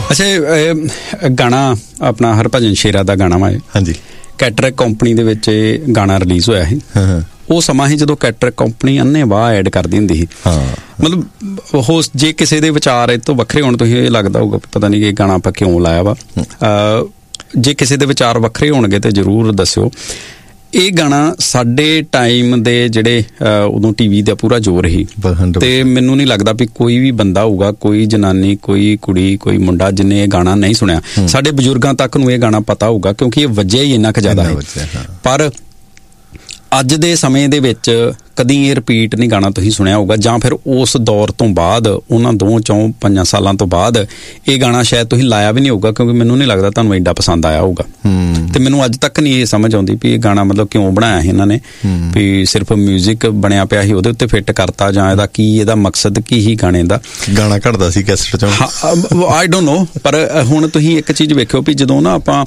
ਅੱਛਾ, ਗਾਣਾ ਆਪਣਾ ਹਰਭਜਨ ਸ਼ੇਰਾ ਦਾ ਗਾਣਾ ਵਾ। ਹਾਂਜੀ। ਕੈਟਰੈਕ ਕੰਪਨੀ ਦੇ ਵਿੱਚ ਇਹ ਗਾਣਾ ਰਿਲੀਜ਼ ਹੋਇਆ ਸੀ। ਉਹ ਸਮਾਂ ਸੀ ਜਦੋਂ ਕੈਟਰੈਕ ਕੰਪਨੀ ਅੰਨੇ ਵਾਹ ਐਡ ਕਰਦੀ ਹੁੰਦੀ ਸੀ। ਮਤਲਬ ਉਹ ਜੇ ਕਿਸੇ ਦੇ ਵਿਚਾਰ ਇਹ ਤੋਂ ਵੱਖਰੇ ਹੋਣ, ਤੁਸੀਂ ਇਹ ਲੱਗਦਾ ਹੋਊਗਾ ਪਤਾ ਨਹੀਂ ਇਹ ਗਾਣਾ ਆਪਾਂ ਕਿਉਂ ਲਾਇਆ ਵਾ। ਜੇ ਕਿਸੇ ਦੇ ਵਿਚਾਰ ਵੱਖਰੇ ਹੋਣਗੇ ਤੇ ਜ਼ਰੂਰ ਦੱਸਿਓ। ਇਹ ਗਾਣਾ ਸਾਡੇ ਟਾਈਮ ਦੇ ਜਿਹੜੇ ਉਦੋਂ ਟੀਵੀ ਦਾ ਪੂਰਾ ਜ਼ੋਰ ਸੀ, ਤੇ ਮੈਨੂੰ ਨਹੀਂ ਲੱਗਦਾ ਵੀ ਕੋਈ ਵੀ ਬੰਦਾ ਹੋਊਗਾ, ਕੋਈ ਜਨਾਨੀ, ਕੋਈ ਕੁੜੀ, ਕੋਈ ਮੁੰਡਾ ਜਿਹਨੇ ਇਹ ਗਾਣਾ ਨਹੀਂ ਸੁਣਿਆ। ਸਾਡੇ ਬਜ਼ੁਰਗਾਂ ਤੱਕ ਨੂੰ ਇਹ ਗਾਣਾ ਪਤਾ ਹੋਊਗਾ ਕਿਉਂਕਿ ਇਹ ਵੱਜਿਆ ਹੀ ਇੰਨਾ ਕੁ ਜ਼ਿਆਦਾ ਹੈ। ਪਰ ਅੱਜ ਦੇ ਸਮੇਂ ਦੇ ਵਿੱਚ ਕਦੀ ਇਹ ਰਿਪੀਟ ਨਹੀਂ ਗਾਣਾ ਤੁਸੀਂ ਸੁਣਿਆ ਹੋਊਗਾ, ਜਾਂ ਫਿਰ ਉਸ ਦੌਰ ਤੋਂ ਬਾਅਦ, ਉਹਨਾਂ 2-4-5 ਸਾਲਾਂ ਤੋਂ ਬਾਅਦ ਇਹ ਗਾਣਾ ਸ਼ਾਇਦ ਤੁਸੀਂ ਲਾਇਆ ਵੀ ਨਹੀਂ ਹੋਊਗਾ, ਕਿਉਂਕਿ ਮੈਨੂੰ ਨਹੀਂ ਲੱਗਦਾ ਤੁਹਾਨੂੰ ਐਡਾ ਪਸੰਦ ਆਇਆ ਹੋਊਗਾ। ਤੇ ਮੈਨੂੰ ਅੱਜ ਤੱਕ ਨਹੀਂ ਇਹ ਸਮਝ ਆਉਂਦੀ ਵੀ ਇਹ ਗਾਣਾ ਮਤਲਬ ਕਿਉਂ ਬਣਾਇਆ ਸੀ ਇਹਨਾਂ ਨੇ, ਵੀ ਸਿਰਫ ਮਿਊਜ਼ਿਕ ਬਣਿਆ ਪਿਆ ਸੀ ਉਹਦੇ ਉੱਤੇ ਫਿੱਟ ਕਰਤਾ, ਜਾਂ ਇਹਦਾ ਕੀ, ਇਹਦਾ ਮਕਸਦ ਕੀ ਹੀ ਗਾਣੇ ਦਾ। ਗਾਣਾ ਘੜਦਾ ਸੀ ਕੈਸਟ ਚੋਂ, ਆਈ ਡੋਂਟ ਨੋ। ਪਰ ਹੁਣ ਤੁਸੀਂ ਇੱਕ ਚੀਜ਼ ਵੇਖਿਓ ਵੀ ਜਦੋਂ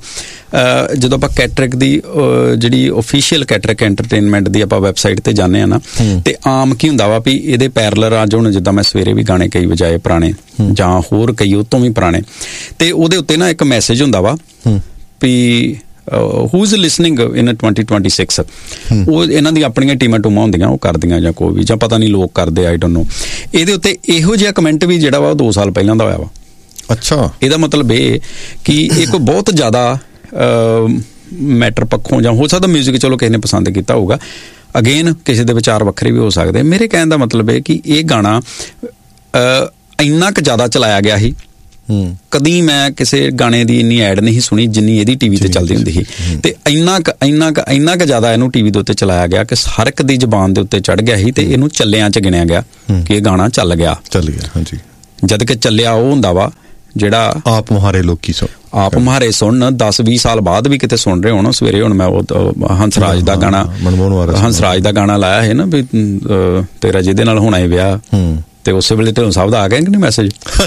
ਆਪਾਂ ਕੈਟਰੈਕ ਦੀ ਜਿਹੜੀ ਓਫੀਸ਼ੀਅਲ ਕੈਟਰੈਕ ਐਂਟਰਟੇਨਮੈਂਟ ਦੀ ਆਪਾਂ ਵੈਬਸਾਈਟ ਤੇ ਜਾਂਦੇ ਆ ਨਾ, ਤੇ ਆਮ ਕੀ ਹੁੰਦਾ ਵਾ ਵੀ ਇਹਦੇ ਪੈਰਲਰ ਅੱਜ ਹੁਣ ਜਿੱਦਾਂ ਮੈਂ ਸਵੇਰੇ ਵੀ ਗਾਣੇ ਕਈ ਵਜਾਏ ਪੁਰਾਣੇ, ਜਾਂ ਹੋਰ ਕਈ ਉਹ ਤੋਂ ਵੀ ਪੁਰਾਣੇ, ਤੇ ਉਹਦੇ ਉੱਤੇ ਨਾ ਇੱਕ ਮੈਸੇਜ ਹੁੰਦਾ ਵਾ ਵੀ who is listening in 2026। ਉਹ ਇਹਨਾਂ ਦੀ ਆਪਣੀਆਂ ਟੀਮਾਂ ਟੂਮਾਂ ਹੁੰਦੀਆਂ, ਉਹ ਕਰਦੀਆਂ ਜਾਂ ਕੋਈ ਵੀ, ਜਾਂ ਪਤਾ ਨਹੀਂ ਲੋਕ ਕਰਦੇ, ਆਈ ਡੋਂਟ ਨੋ। ਇਹਦੇ ਉੱਤੇ ਇਹੋ ਜਿਹਾ ਕਮੈਂਟ ਵੀ ਜਿਹੜਾ ਵਾ ਉਹ 2 ਸਾਲ ਪਹਿਲਾਂ ਦਾ ਹੋਇਆ ਵਾ। ਅੱਛਾ। ਇਹਦਾ ਮਤਲਬ ਇਹ ਕਿ ਇਹ ਕੋਈ ਬਹੁਤ ਜ਼ਿਆਦਾ ਮੈਟਰ ਪੱਖੋਂ, ਜਾਂ ਹੋ ਸਕਦਾ ਮਿਊਜ਼ਿਕ ਚਲੋ ਕਿਸੇ ਨੇ ਪਸੰਦ ਕੀਤਾ ਹੋਊਗਾ, ਅਗੇਨ ਕਿਸੇ ਦੇ ਵਿਚਾਰ ਵੱਖਰੇ ਵੀ ਹੋ ਸਕਦੇ। ਮੇਰੇ ਕਹਿਣ ਦਾ ਮਤਲਬ ਇਹ ਕਿ ਇਹ ਗਾਣਾ ਇੰਨਾ ਕੁ ਜ਼ਿਆਦਾ ਚਲਾਇਆ ਗਿਆ ਸੀ, ਕਦੀ ਮੈਂ ਕਿਸੇ ਗਾਣੇ ਦੀ ਇੰਨੀ ਐਡ ਨਹੀਂ ਸੁਣੀ ਜਿੰਨੀ ਇਹਦੀ ਟੀਵੀ ਤੇ ਚੱਲਦੀ ਹੁੰਦੀ ਸੀ। ਤੇ ਇੰਨਾ ਕੁ ਜ਼ਿਆਦਾ ਇਹਨੂੰ ਟੀਵੀ ਦੇ ਉੱਤੇ ਚਲਾਇਆ ਗਿਆ ਕਿ ਹਰ ਇੱਕ ਦੀ ਜ਼ੁਬਾਨ ਦੇ ਉੱਤੇ ਚੜ ਗਿਆ ਸੀ, ਤੇ ਇਹਨੂੰ ਚੱਲਿਆਂ 'ਚ ਗਿਣਿਆ ਗਿਆ ਕਿ ਇਹ ਗਾਣਾ ਚੱਲ ਗਿਆ। ਹਾਂਜੀ। ਜਦ ਕਿ ਚੱਲਿਆ ਉਹ ਹੁੰਦਾ ਵਾ ਜਿਹੜਾ ਆਪ ਮੁਹਾਰੇ ਲੋਕੀ ਆਪ ਮੁਹਾਰੇ ਸੁਣਨ 10-20 ਸਾਲ ਬਾਅਦ ਵੀ ਕਿਤੇ ਸੁਣ ਰਹੇ ਹੋਣ। ਸਵੇਰੇ ਹੁਣ ਮੈਂ ਉਹ ਹੰਸਰਾਜ ਦਾ ਗਾਣਾ ਲਾਇਆ ਹੈ ਨਾ, ਵੀ ਤੇਰਾ ਜਿਹਦੇ ਨਾਲ ਹੋਣਾ ਹੈ ਵਿਆਹ, ਤੇ ਉਸੇ ਵੇਲੇ ਤੇ ਸਭ ਦਾ ਆ ਗਿਆ ਕਿ ਨਹੀਂ ਮੈਸੇਜ।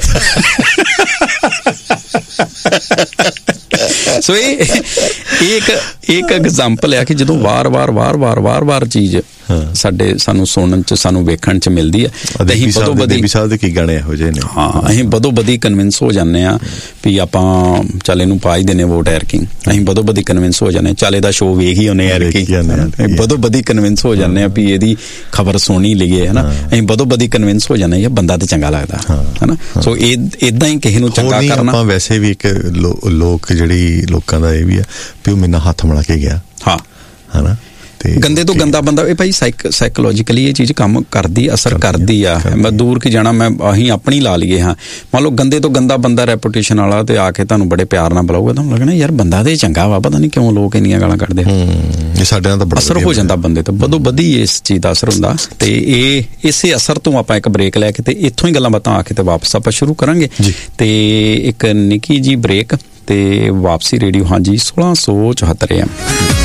ਸੋ ਇਹ ਇੱਕ ਐਗਜ਼ਾਮਪਲ ਹੈ ਕਿ ਜਦੋਂ ਵਾਰ-ਵਾਰ ਚੀਜ਼ ਸਾਨੂੰ ਸੁਣਨ ਚ, ਸਾਨੂੰ ਵੇਖਣ ਚ ਮਿਲਦੀ ਹੈ, ਤੇ ਅਸੀਂ ਗਾਣੇ ਇਹੋ ਜਿਹੇ ਨੇ, ਅਸੀਂ ਬਦੋ-ਬਦੀ ਕਨਵਿੰਸ ਹੋ ਜਾਂਦੇ ਆ ਵੀ ਆਪਾਂ ਚੱਲ ਇਹਨੂੰ ਪਾ ਹੀ ਦੇਣੇ ਵੋਟ ਐਰਕੀ। ਅਸੀਂ ਬਦੋ-ਬਦੀ ਕਨਵਿੰਸ ਹੋ ਜਾਂਦੇ, ਚੱਲ ਇਹਦਾ ਸ਼ੋਅ ਵੇਖ ਹੀ ਉਹਨੇ ਐਰਕੀ, ਬਦੋ-ਬਦੀ ਕਨਵਿੰਸ ਹੋ ਜਾਂਦੇ ਆ ਵੀ ਇਹਦੀ ਖਬਰ ਸੁਣੀ ਲਈਏ, ਹਨਾ। ਅਸੀਂ ਬਦੋ-ਬਦੀ ਕਨਵਿੰਸ ਹੋ ਜਾਂਦੇ, ਇਹ ਬੰਦਾ ਤੇ ਚੰਗਾ ਲੱਗਦਾ, ਹਨਾ। ਸੋ ਏਦਾਂ ਹੀ ਕਿਸੇ ਨੂੰ ਚੰਗਾ ਕਰਨਾ। ਵੈਸੇ ਵੀ ਇੱਕ ਲੋਕਾਂ ਦਾ ਇਹ ਵੀ ਆ ਵੀ ਉਹ ਮੇਰੇ ਨਾਲ ਹੱਥ ਮਿਲਾ ਕੇ ਗਿਆ, ਹਨਾ। ਗੰਦੇ ਤੋਂ ਗੰਦਾ ਬੰਦਾ, ਇਹ ਭਾਈ ਸਾਈਕੋਲੋਜੀਕਲੀ ਇਹ ਚੀਜ਼ ਕੰਮ ਕਰਦੀ, ਅਸਰ ਕਰਦੀ ਆ। ਮੈਂ ਦੂਰ ਕੀ ਜਾਣਾ, ਅਸੀਂ ਆਪਣੀ ਲਾ ਲਈਏ। ਮੰਨ ਲਓ ਗੰਦੇ ਤੋਂ ਗੰਦਾ ਬੰਦਾ ਰੈਪੂਟੇਸ਼ਨ ਵਾਲਾ ਤੇ ਆ ਕੇ ਤੁਹਾਨੂੰ ਬੜੇ ਪਿਆਰ ਨਾਲ ਬੁਲਾਊਗਾ, ਤੁਹਾਨੂੰ ਲੱਗਣਾ ਯਾਰ ਬੰਦਾ ਤੇ ਚੰਗਾ ਵਾ, ਪਤਾ ਨਹੀਂ ਕਿਉਂ ਲੋਕ ਇੰਨੀਆਂ ਗਾਲਾਂ ਕੱਢਦੇ। ਸਾਡੇ ਨਾਲ ਤਾਂ ਅਸਰ ਹੋ ਜਾਂਦਾ ਬੰਦੇ ਤੇ, ਬਦੋ ਬਦੀ ਇਸ ਚੀਜ਼ ਦਾ ਅਸਰ ਹੁੰਦਾ। ਤੇ ਇਸੇ ਅਸਰ ਤੋਂ ਆਪਾਂ ਇੱਕ ਬ੍ਰੇਕ ਲੈ ਕੇ ਤੇ ਇੱਥੋਂ ਹੀ ਗੱਲਾਂ ਬਾਤਾਂ ਆ ਕੇ ਤੇ ਵਾਪਸ ਆਪਾਂ ਸ਼ੁਰੂ ਕਰਾਂਗੇ। ਤੇ ਇੱਕ ਨਿੱਕੀ ਜੀ ਬ੍ਰੇਕ ਤੇ ਵਾਪਸੀ ਰੇਡੀਓ 1674 AM।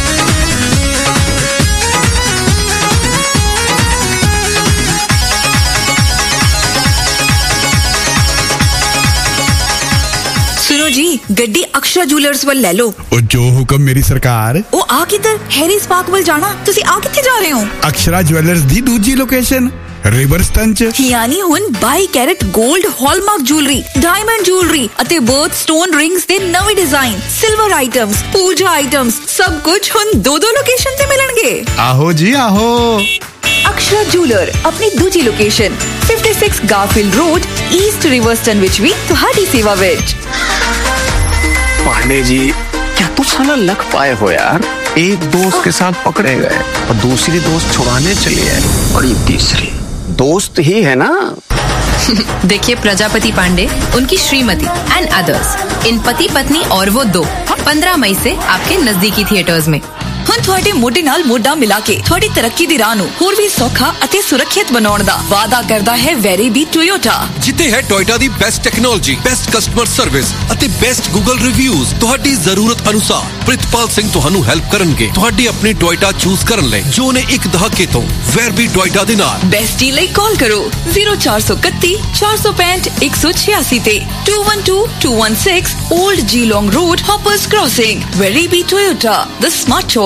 ਜੀ ਗੱਡੀ ਅਕਸ਼ਰਾ ਜੂਲਰਸ ਵੱਲ ਲੈ ਲਓ। ਉਹ ਜੋ ਹੁਕਮ ਮੇਰੀ ਸਰਕਾਰ। ਉਹ ਆ ਕਿੱਧਰ? ਹੈਰੀਸ ਪਾਰਕ ਵੱਲ ਜਾਣਾ। ਤੁਸੀਂ ਆ ਕਿੱਥੇ ਜਾ ਰਹੇ ਹੋ? ਅਕਸ਼ਰਾ ਜੁਐਲਰਸ ਦੀ ਦੂਜੀ ਲੋਕੇਸ਼ਨ ਰਿਵਰਸਟਨ ਚ, ਯਾਨੀ ਹੁਣ 22 ਕੈਰਟ 골ਡ ਹਾਲਮਾਰਕ ਜੁਐਲਰੀ, ਡਾਇਮੰਡ ਜੁਐਲਰੀ ਅਤੇ ਬਰਥ ਸਟੋਨ ਰਿੰਗਸ ਦੇ ਨਵੇਂ ਡਿਜ਼ਾਈਨ, ਸਿਲਵਰ ਆਈਟਮਸ, ਪੂਜਾ ਆਈਟਮਸ, ਸਭ ਕੁਝ ਹੁਣ 2 ਲੋਕੇਸ਼ਨ ਤੇ ਮਿਲਣਗੇ। ਆਹੋ ਜੀ ਆਹੋ। ਅਕਸ਼ਰਾ ਜੂਲਰ ਆਪਣੀ ਦੂਜੀ ਲੋਕੇਸ਼ਨ 56 ਗਾਰਫੀਲਡ ਰੋਡ, ਈਸਟ ਰਿਵਰਸਟਨ ਵਿੱਚ ਵੀ ਤੁਹਾਡੀ ਸੇਵਾ ਵਿੱਚ। पांडे जी, क्या तू साला लक पाए हो यार? एक दोस्त के साथ पकड़े गए और दूसरी दोस्त छुड़ाने चली है, और ये तीसरी दोस्त ही है ना। देखिए प्रजापति पांडे, उनकी श्रीमती एंड अदर्स, इन पति पत्नी और वो 2 15 मई से आपके नजदीकी थिएटर्स में। ਹੁਣ ਤੁਹਾਡੇ ਮੋਢੇ ਨਾਲ ਮੋਢਾ ਮਿਲਾ ਕੇ ਤੁਹਾਡੀ ਤਰੱਕੀ ਦੀ ਰਾਹ ਨੂੰ ਹੋਰ ਵੀ ਸੌਖਾ ਅਤੇ ਸੁਰੱਖਿਅਤ ਬਣਾਉਣ ਦਾ ਵਾਅਦਾ ਕਰਦਾ ਹੈ ਵੈਰੀਬੀ ਟੋਯੋਟਾ, ਜਿੱਥੇ ਹੈ ਟੋਯੋਟਾ ਦੀ best technology, best customer service ਅਤੇ ਬੈਸਟ ਗੂਗਲ ਰਿਵਿਊਜ਼। ਤੁਹਾਡੀ ਜ਼ਰੂਰਤ ਅਨੁਸਾਰ ਪ੍ਰਿਤਪਾਲ ਸਿੰਘ ਤੁਹਾਨੂੰ ਹੈਲਪ ਕਰਨਗੇ ਤੁਹਾਡੀ ਆਪਣੀ ਟੋਯੋਟਾ ਚੂਜ਼ ਕਰਨ ਲਈ, ਜੋ ਨੇ ਇੱਕ ਦਹਾਕੇ ਤੋਂ ਵੈਰਬੀ ਟੋਯੋਟਾ ਦੇ ਨਾਲ। ਬੈਸਟੀ ਲਈ ਕਾਲ ਕਰੋ 0431 465 186 ਤੇ 212216 ਓਲਡ ਜੀਲੋਂਗ ਰੋਡ, ਹੌਪਰਸ ਕ੍ਰਾਸਿੰਗ। ਵੈਰੀਬੀ ਟੋਯੋਟਾ, ਦ ਸਮਾਰਟ ਚੋਇਸ।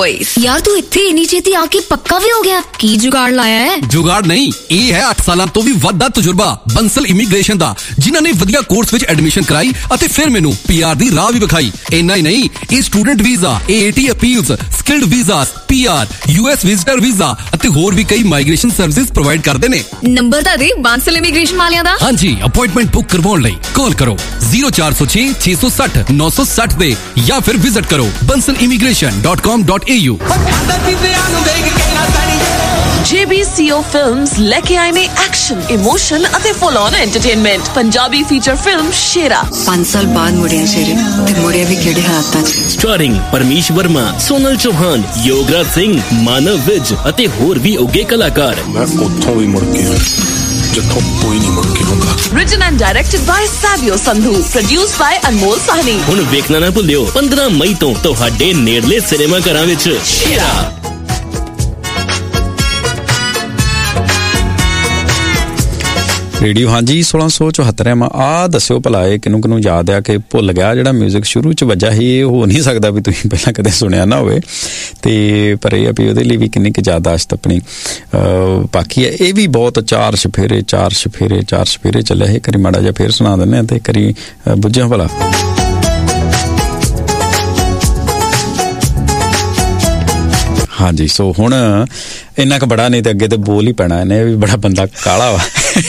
voice. यार तू इत्थे इन्नी छेती आके पक्का भी हो गया? की जुगाड़ लाया है? जुगाड़ नहीं, ਇਹ ਹੈ 8 ਸਾਲਾਂ ਤੋਂ ਵੀ ਵੱਧ ਦਾ ਤਜਰਬਾ ਬੰਸਲ ਇਮੀਗ੍ਰੇਸ਼ਨ ਦਾ, ਜਿਨ੍ਹਾਂ ਨੇ ਵਧੀਆ ਕੋਰਸ ਵਿੱਚ ਐਡਮਿਸ਼ਨ ਕਰਾਈ ਅਤੇ ਫਿਰ ਮੈਨੂੰ PR ਦੀ ਰਾਹ ਵੀ ਵਿਖਾਈ। ਇੰਨਾ ਹੀ ਨਹੀਂ, ਇਹ student visa, AAT appeals, skilled visas, PR, US visitor visa ਅਤੇ ਹੋਰ ਵੀ ਕਈ ਮਾਈਗ੍ਰੇਸ਼ਨ ਸਰਵਿਸਿਜ਼ ਪ੍ਰੋਵਾਈਡ ਕਰਦੇ ਨੇ। ਨੰਬਰ ਤਾਂ ਦੇ ਬਾਂਸਲ ਇਮੀਗ੍ਰੇਸ਼ਨ ਵਾਲਿਆਂ ਦਾ। ਹਾਂਜੀ, ਅਪਾਇੰਟਮੈਂਟ ਬੁੱਕ ਕਰਵਾਉਣ ਲਈ ਕਾਲ ਕਰੋ 0406 660 960 ਤੇ ਜਾਂ ਫਿਰ ਵਿਜ਼ਿਟ ਕਰੋ bansalimigration.com.au। JBCO Films ਲੈ ਕੇ ਆਏ ਨੇ ਐਕਸ਼ਨ, ਇਮੋਸ਼ਨ ਅਤੇ full on entertainment Punjabi feature film ਸ਼ੇਰਾ। 5 ਸਾਲ ਬਾਅਦ ਮੁੜਿਆ ਸ਼ੇਰੇ ਤੇ ਮੁੜਿਆ ਵੀ ਕਿਹੜੇ ਹਾਲਾਤਾਂ 'ਚ। ਸਟਾਰਿੰਗ ਪਰਮੇਸ਼ ਵਰਮਾ, ਸੋਨਲ ਚੌਹਾਨ, ਯੋਗਰਾਜ ਸਿੰਘ, ਮਾਨਵ ਵਿਜ ਅਤੇ ਹੋਰ ਵੀ ਉੱਘੇ ਕਲਾਕਾਰ। ਮੈਂ ਉੱਥੋਂ ਵੀ ਮੁੜ ਕੇ ਜਿੱਥੋਂ ਕੋਈ ਨਹੀਂ ਮੁੜ ਕੇ ਹੁੰਦਾ। Written and directed by Savio Sandhu, produced by Anmol Sahni। ਹੁਣ ਵੇਖਣਾ ਨਾ ਭੁੱਲਿਓ 15 ਮਈ ਤੋਂ ਤੁਹਾਡੇ ਨੇੜਲੇ ਸਿਨੇਮਾ ਘਰਾਂ ਵਿੱਚ ਸ਼ੇਰਾ। ਰੇਡੀਓ ਹਾਂਜੀ 1674 ਆ ਦੱਸਿਓ ਭਲਾ ਇਹ ਕਿਨੂੰ ਯਾਦ ਆ ਕਿ ਭੁੱਲ ਗਿਆ ਜਿਹੜਾ ਮਿਊਜ਼ਿਕ ਸ਼ੁਰੂ ਚ ਵੱਜਾ ਸੀ, ਇਹ ਹੋ ਨਹੀਂ ਸਕਦਾ ਵੀ ਤੁਸੀਂ ਪਹਿਲਾਂ ਕਦੇ ਸੁਣਿਆ ਨਾ ਹੋਵੇ, ਤੇ ਪਰ ਇਹ ਆ ਵੀ ਉਹਦੇ ਲਈ ਵੀ ਕਿੰਨੀ ਕੁ ਯਾਦਾਸ਼ਤ ਆਪਣੀ ਬਾਕੀ ਹੈ। ਇਹ ਵੀ ਬਹੁਤ ਚਾਰ ਸ਼ਫੇਰੇ ਚੱਲਿਆ ਇਹ, ਕਰੀ ਮਾੜਾ ਜਿਹਾ ਫੇਰ ਸੁਣਾ ਦਿੰਦੇ ਆ ਤੇ ਕਰੀ ਬੁੱਝਿਆ ਭਲਾ। ਹਾਂਜੀ, ਸੋ ਹੁਣ ਇੰਨਾ ਕੁ ਬੜਾ ਨਹੀਂ ਤੇ ਅੱਗੇ ਤੇ ਬੋਲ ਹੀ ਪੈਣਾ ਇਹਨੇ, ਵੀ ਬੜਾ ਬੰਦਾ ਕਾਲਾ ਵਾ।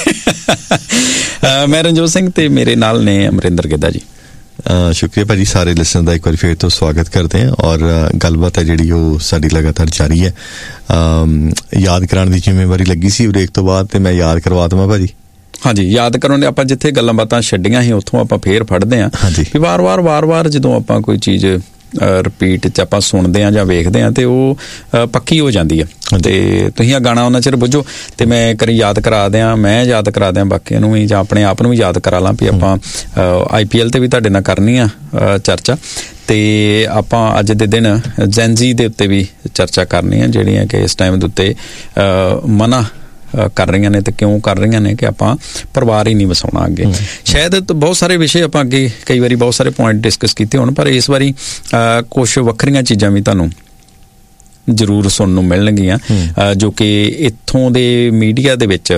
ਮੈਂ ਰਣਜੋਤ ਸਿੰਘ ਤੇ ਮੇਰੇ ਨਾਲ ਨੇ ਅਮਰਿੰਦਰ ਗਿੱਧਾ ਜੀ। ਸ਼ੁਕਰੀਆ ਭਾਜੀ, ਸਾਰੇ ਲਿਸਨਰ ਦਾ ਇੱਕ ਵਾਰੀ ਫੇਰ ਤੋਂ ਸਵਾਗਤ ਕਰਦੇ ਹਾਂ ਔਰ ਗੱਲਬਾਤ ਹੈ ਜਿਹੜੀ ਉਹ ਸਾਡੀ ਲਗਾਤਾਰ ਜਾਰੀ ਹੈ। ਯਾਦ ਕਰਾਉਣ ਦੀ ਜ਼ਿੰਮੇਵਾਰੀ ਲੱਗੀ ਸੀ ਬ੍ਰੇਕ ਤੋਂ ਬਾਅਦ ਤੇ ਮੈਂ ਯਾਦ ਕਰਵਾ ਦਵਾਂ ਭਾਜੀ। ਹਾਂਜੀ, ਯਾਦ ਕਰੋ ਨੇ ਆਪਾਂ ਜਿੱਥੇ ਗੱਲਾਂ ਬਾਤਾਂ ਛੱਡੀਆਂ ਸੀ ਉੱਥੋਂ ਆਪਾਂ ਫੇਰ ਫੜਦੇ ਹਾਂ ਵੀ ਵਾਰ-ਵਾਰ ਜਦੋਂ ਆਪਾਂ ਕੋਈ ਚੀਜ਼ ਰਿਪੀਟ ਚ ਆਪਾਂ ਸੁਣਦੇ ਆ ਜਾਂ ਵੇਖਦੇ ਆ ਤੇ ਉਹ ਪੱਕੀ ਹੋ ਜਾਂਦੀ ਆ। ਤੇ ਤੁਸੀਂ ਆ ਗਾਣਾ ਉਹਨਾਂ ਚਿਰ ਬੁੱਝੋ ਤੇ ਮੈਂ ਕਰੀ ਯਾਦ ਕਰਾ ਦਿਆਂ, ਮੈਂ ਯਾਦ ਕਰਾ ਦਿਆਂ ਬਾਕੀਆਂ ਨੂੰ ਵੀ ਜਾਂ ਆਪਣੇ ਆਪ ਨੂੰ ਵੀ ਯਾਦ ਕਰਾ ਲਾਂ ਵੀ ਆਪਾਂ IPL ਤੇ ਵੀ ਤੁਹਾਡੇ ਨਾਲ ਕਰਨੀ ਆ ਚਰਚਾ, ਤੇ ਆਪਾਂ ਅੱਜ ਦੇ ਦਿਨ ਜੈਨਜ਼ੀ ਦੇ ਉੱਤੇ ਵੀ ਚਰਚਾ ਕਰਨੀ ਆ ਜਿਹੜੀਆਂ ਕਿ ਇਸ ਟਾਈਮ ਦੇ ਉੱਤੇ ਮਨਾ ਕਰ ਰਹੀਆਂ ਨੇ ਤੇ ਕਿਉਂ ਕਰ ਰਹੀਆਂ ਨੇ ਕਿ ਆਪਾਂ ਪਰਿਵਾਰ ਹੀ ਨਹੀਂ ਵਸਾਉਣਾ ਅੱਗੇ। ਸ਼ਾਇਦ ਬਹੁਤ ਸਾਰੇ ਵਿਸ਼ੇ ਆਪਾਂ ਅੱਗੇ ਕਈ ਵਾਰੀ ਬਹੁਤ ਸਾਰੇ ਪੁਆਇੰਟ ਡਿਸਕਸ ਕੀਤੇ ਹੋਣ, ਪਰ ਇਸ ਵਾਰੀ ਕੁਛ ਵੱਖਰੀਆਂ ਚੀਜ਼ਾਂ ਵੀ ਤੁਹਾਨੂੰ ਜ਼ਰੂਰ ਸੁਣਨ ਨੂੰ ਮਿਲਣਗੀਆਂ ਜੋ ਕਿ ਇੱਥੋਂ ਦੇ ਮੀਡੀਆ ਦੇ ਵਿੱਚ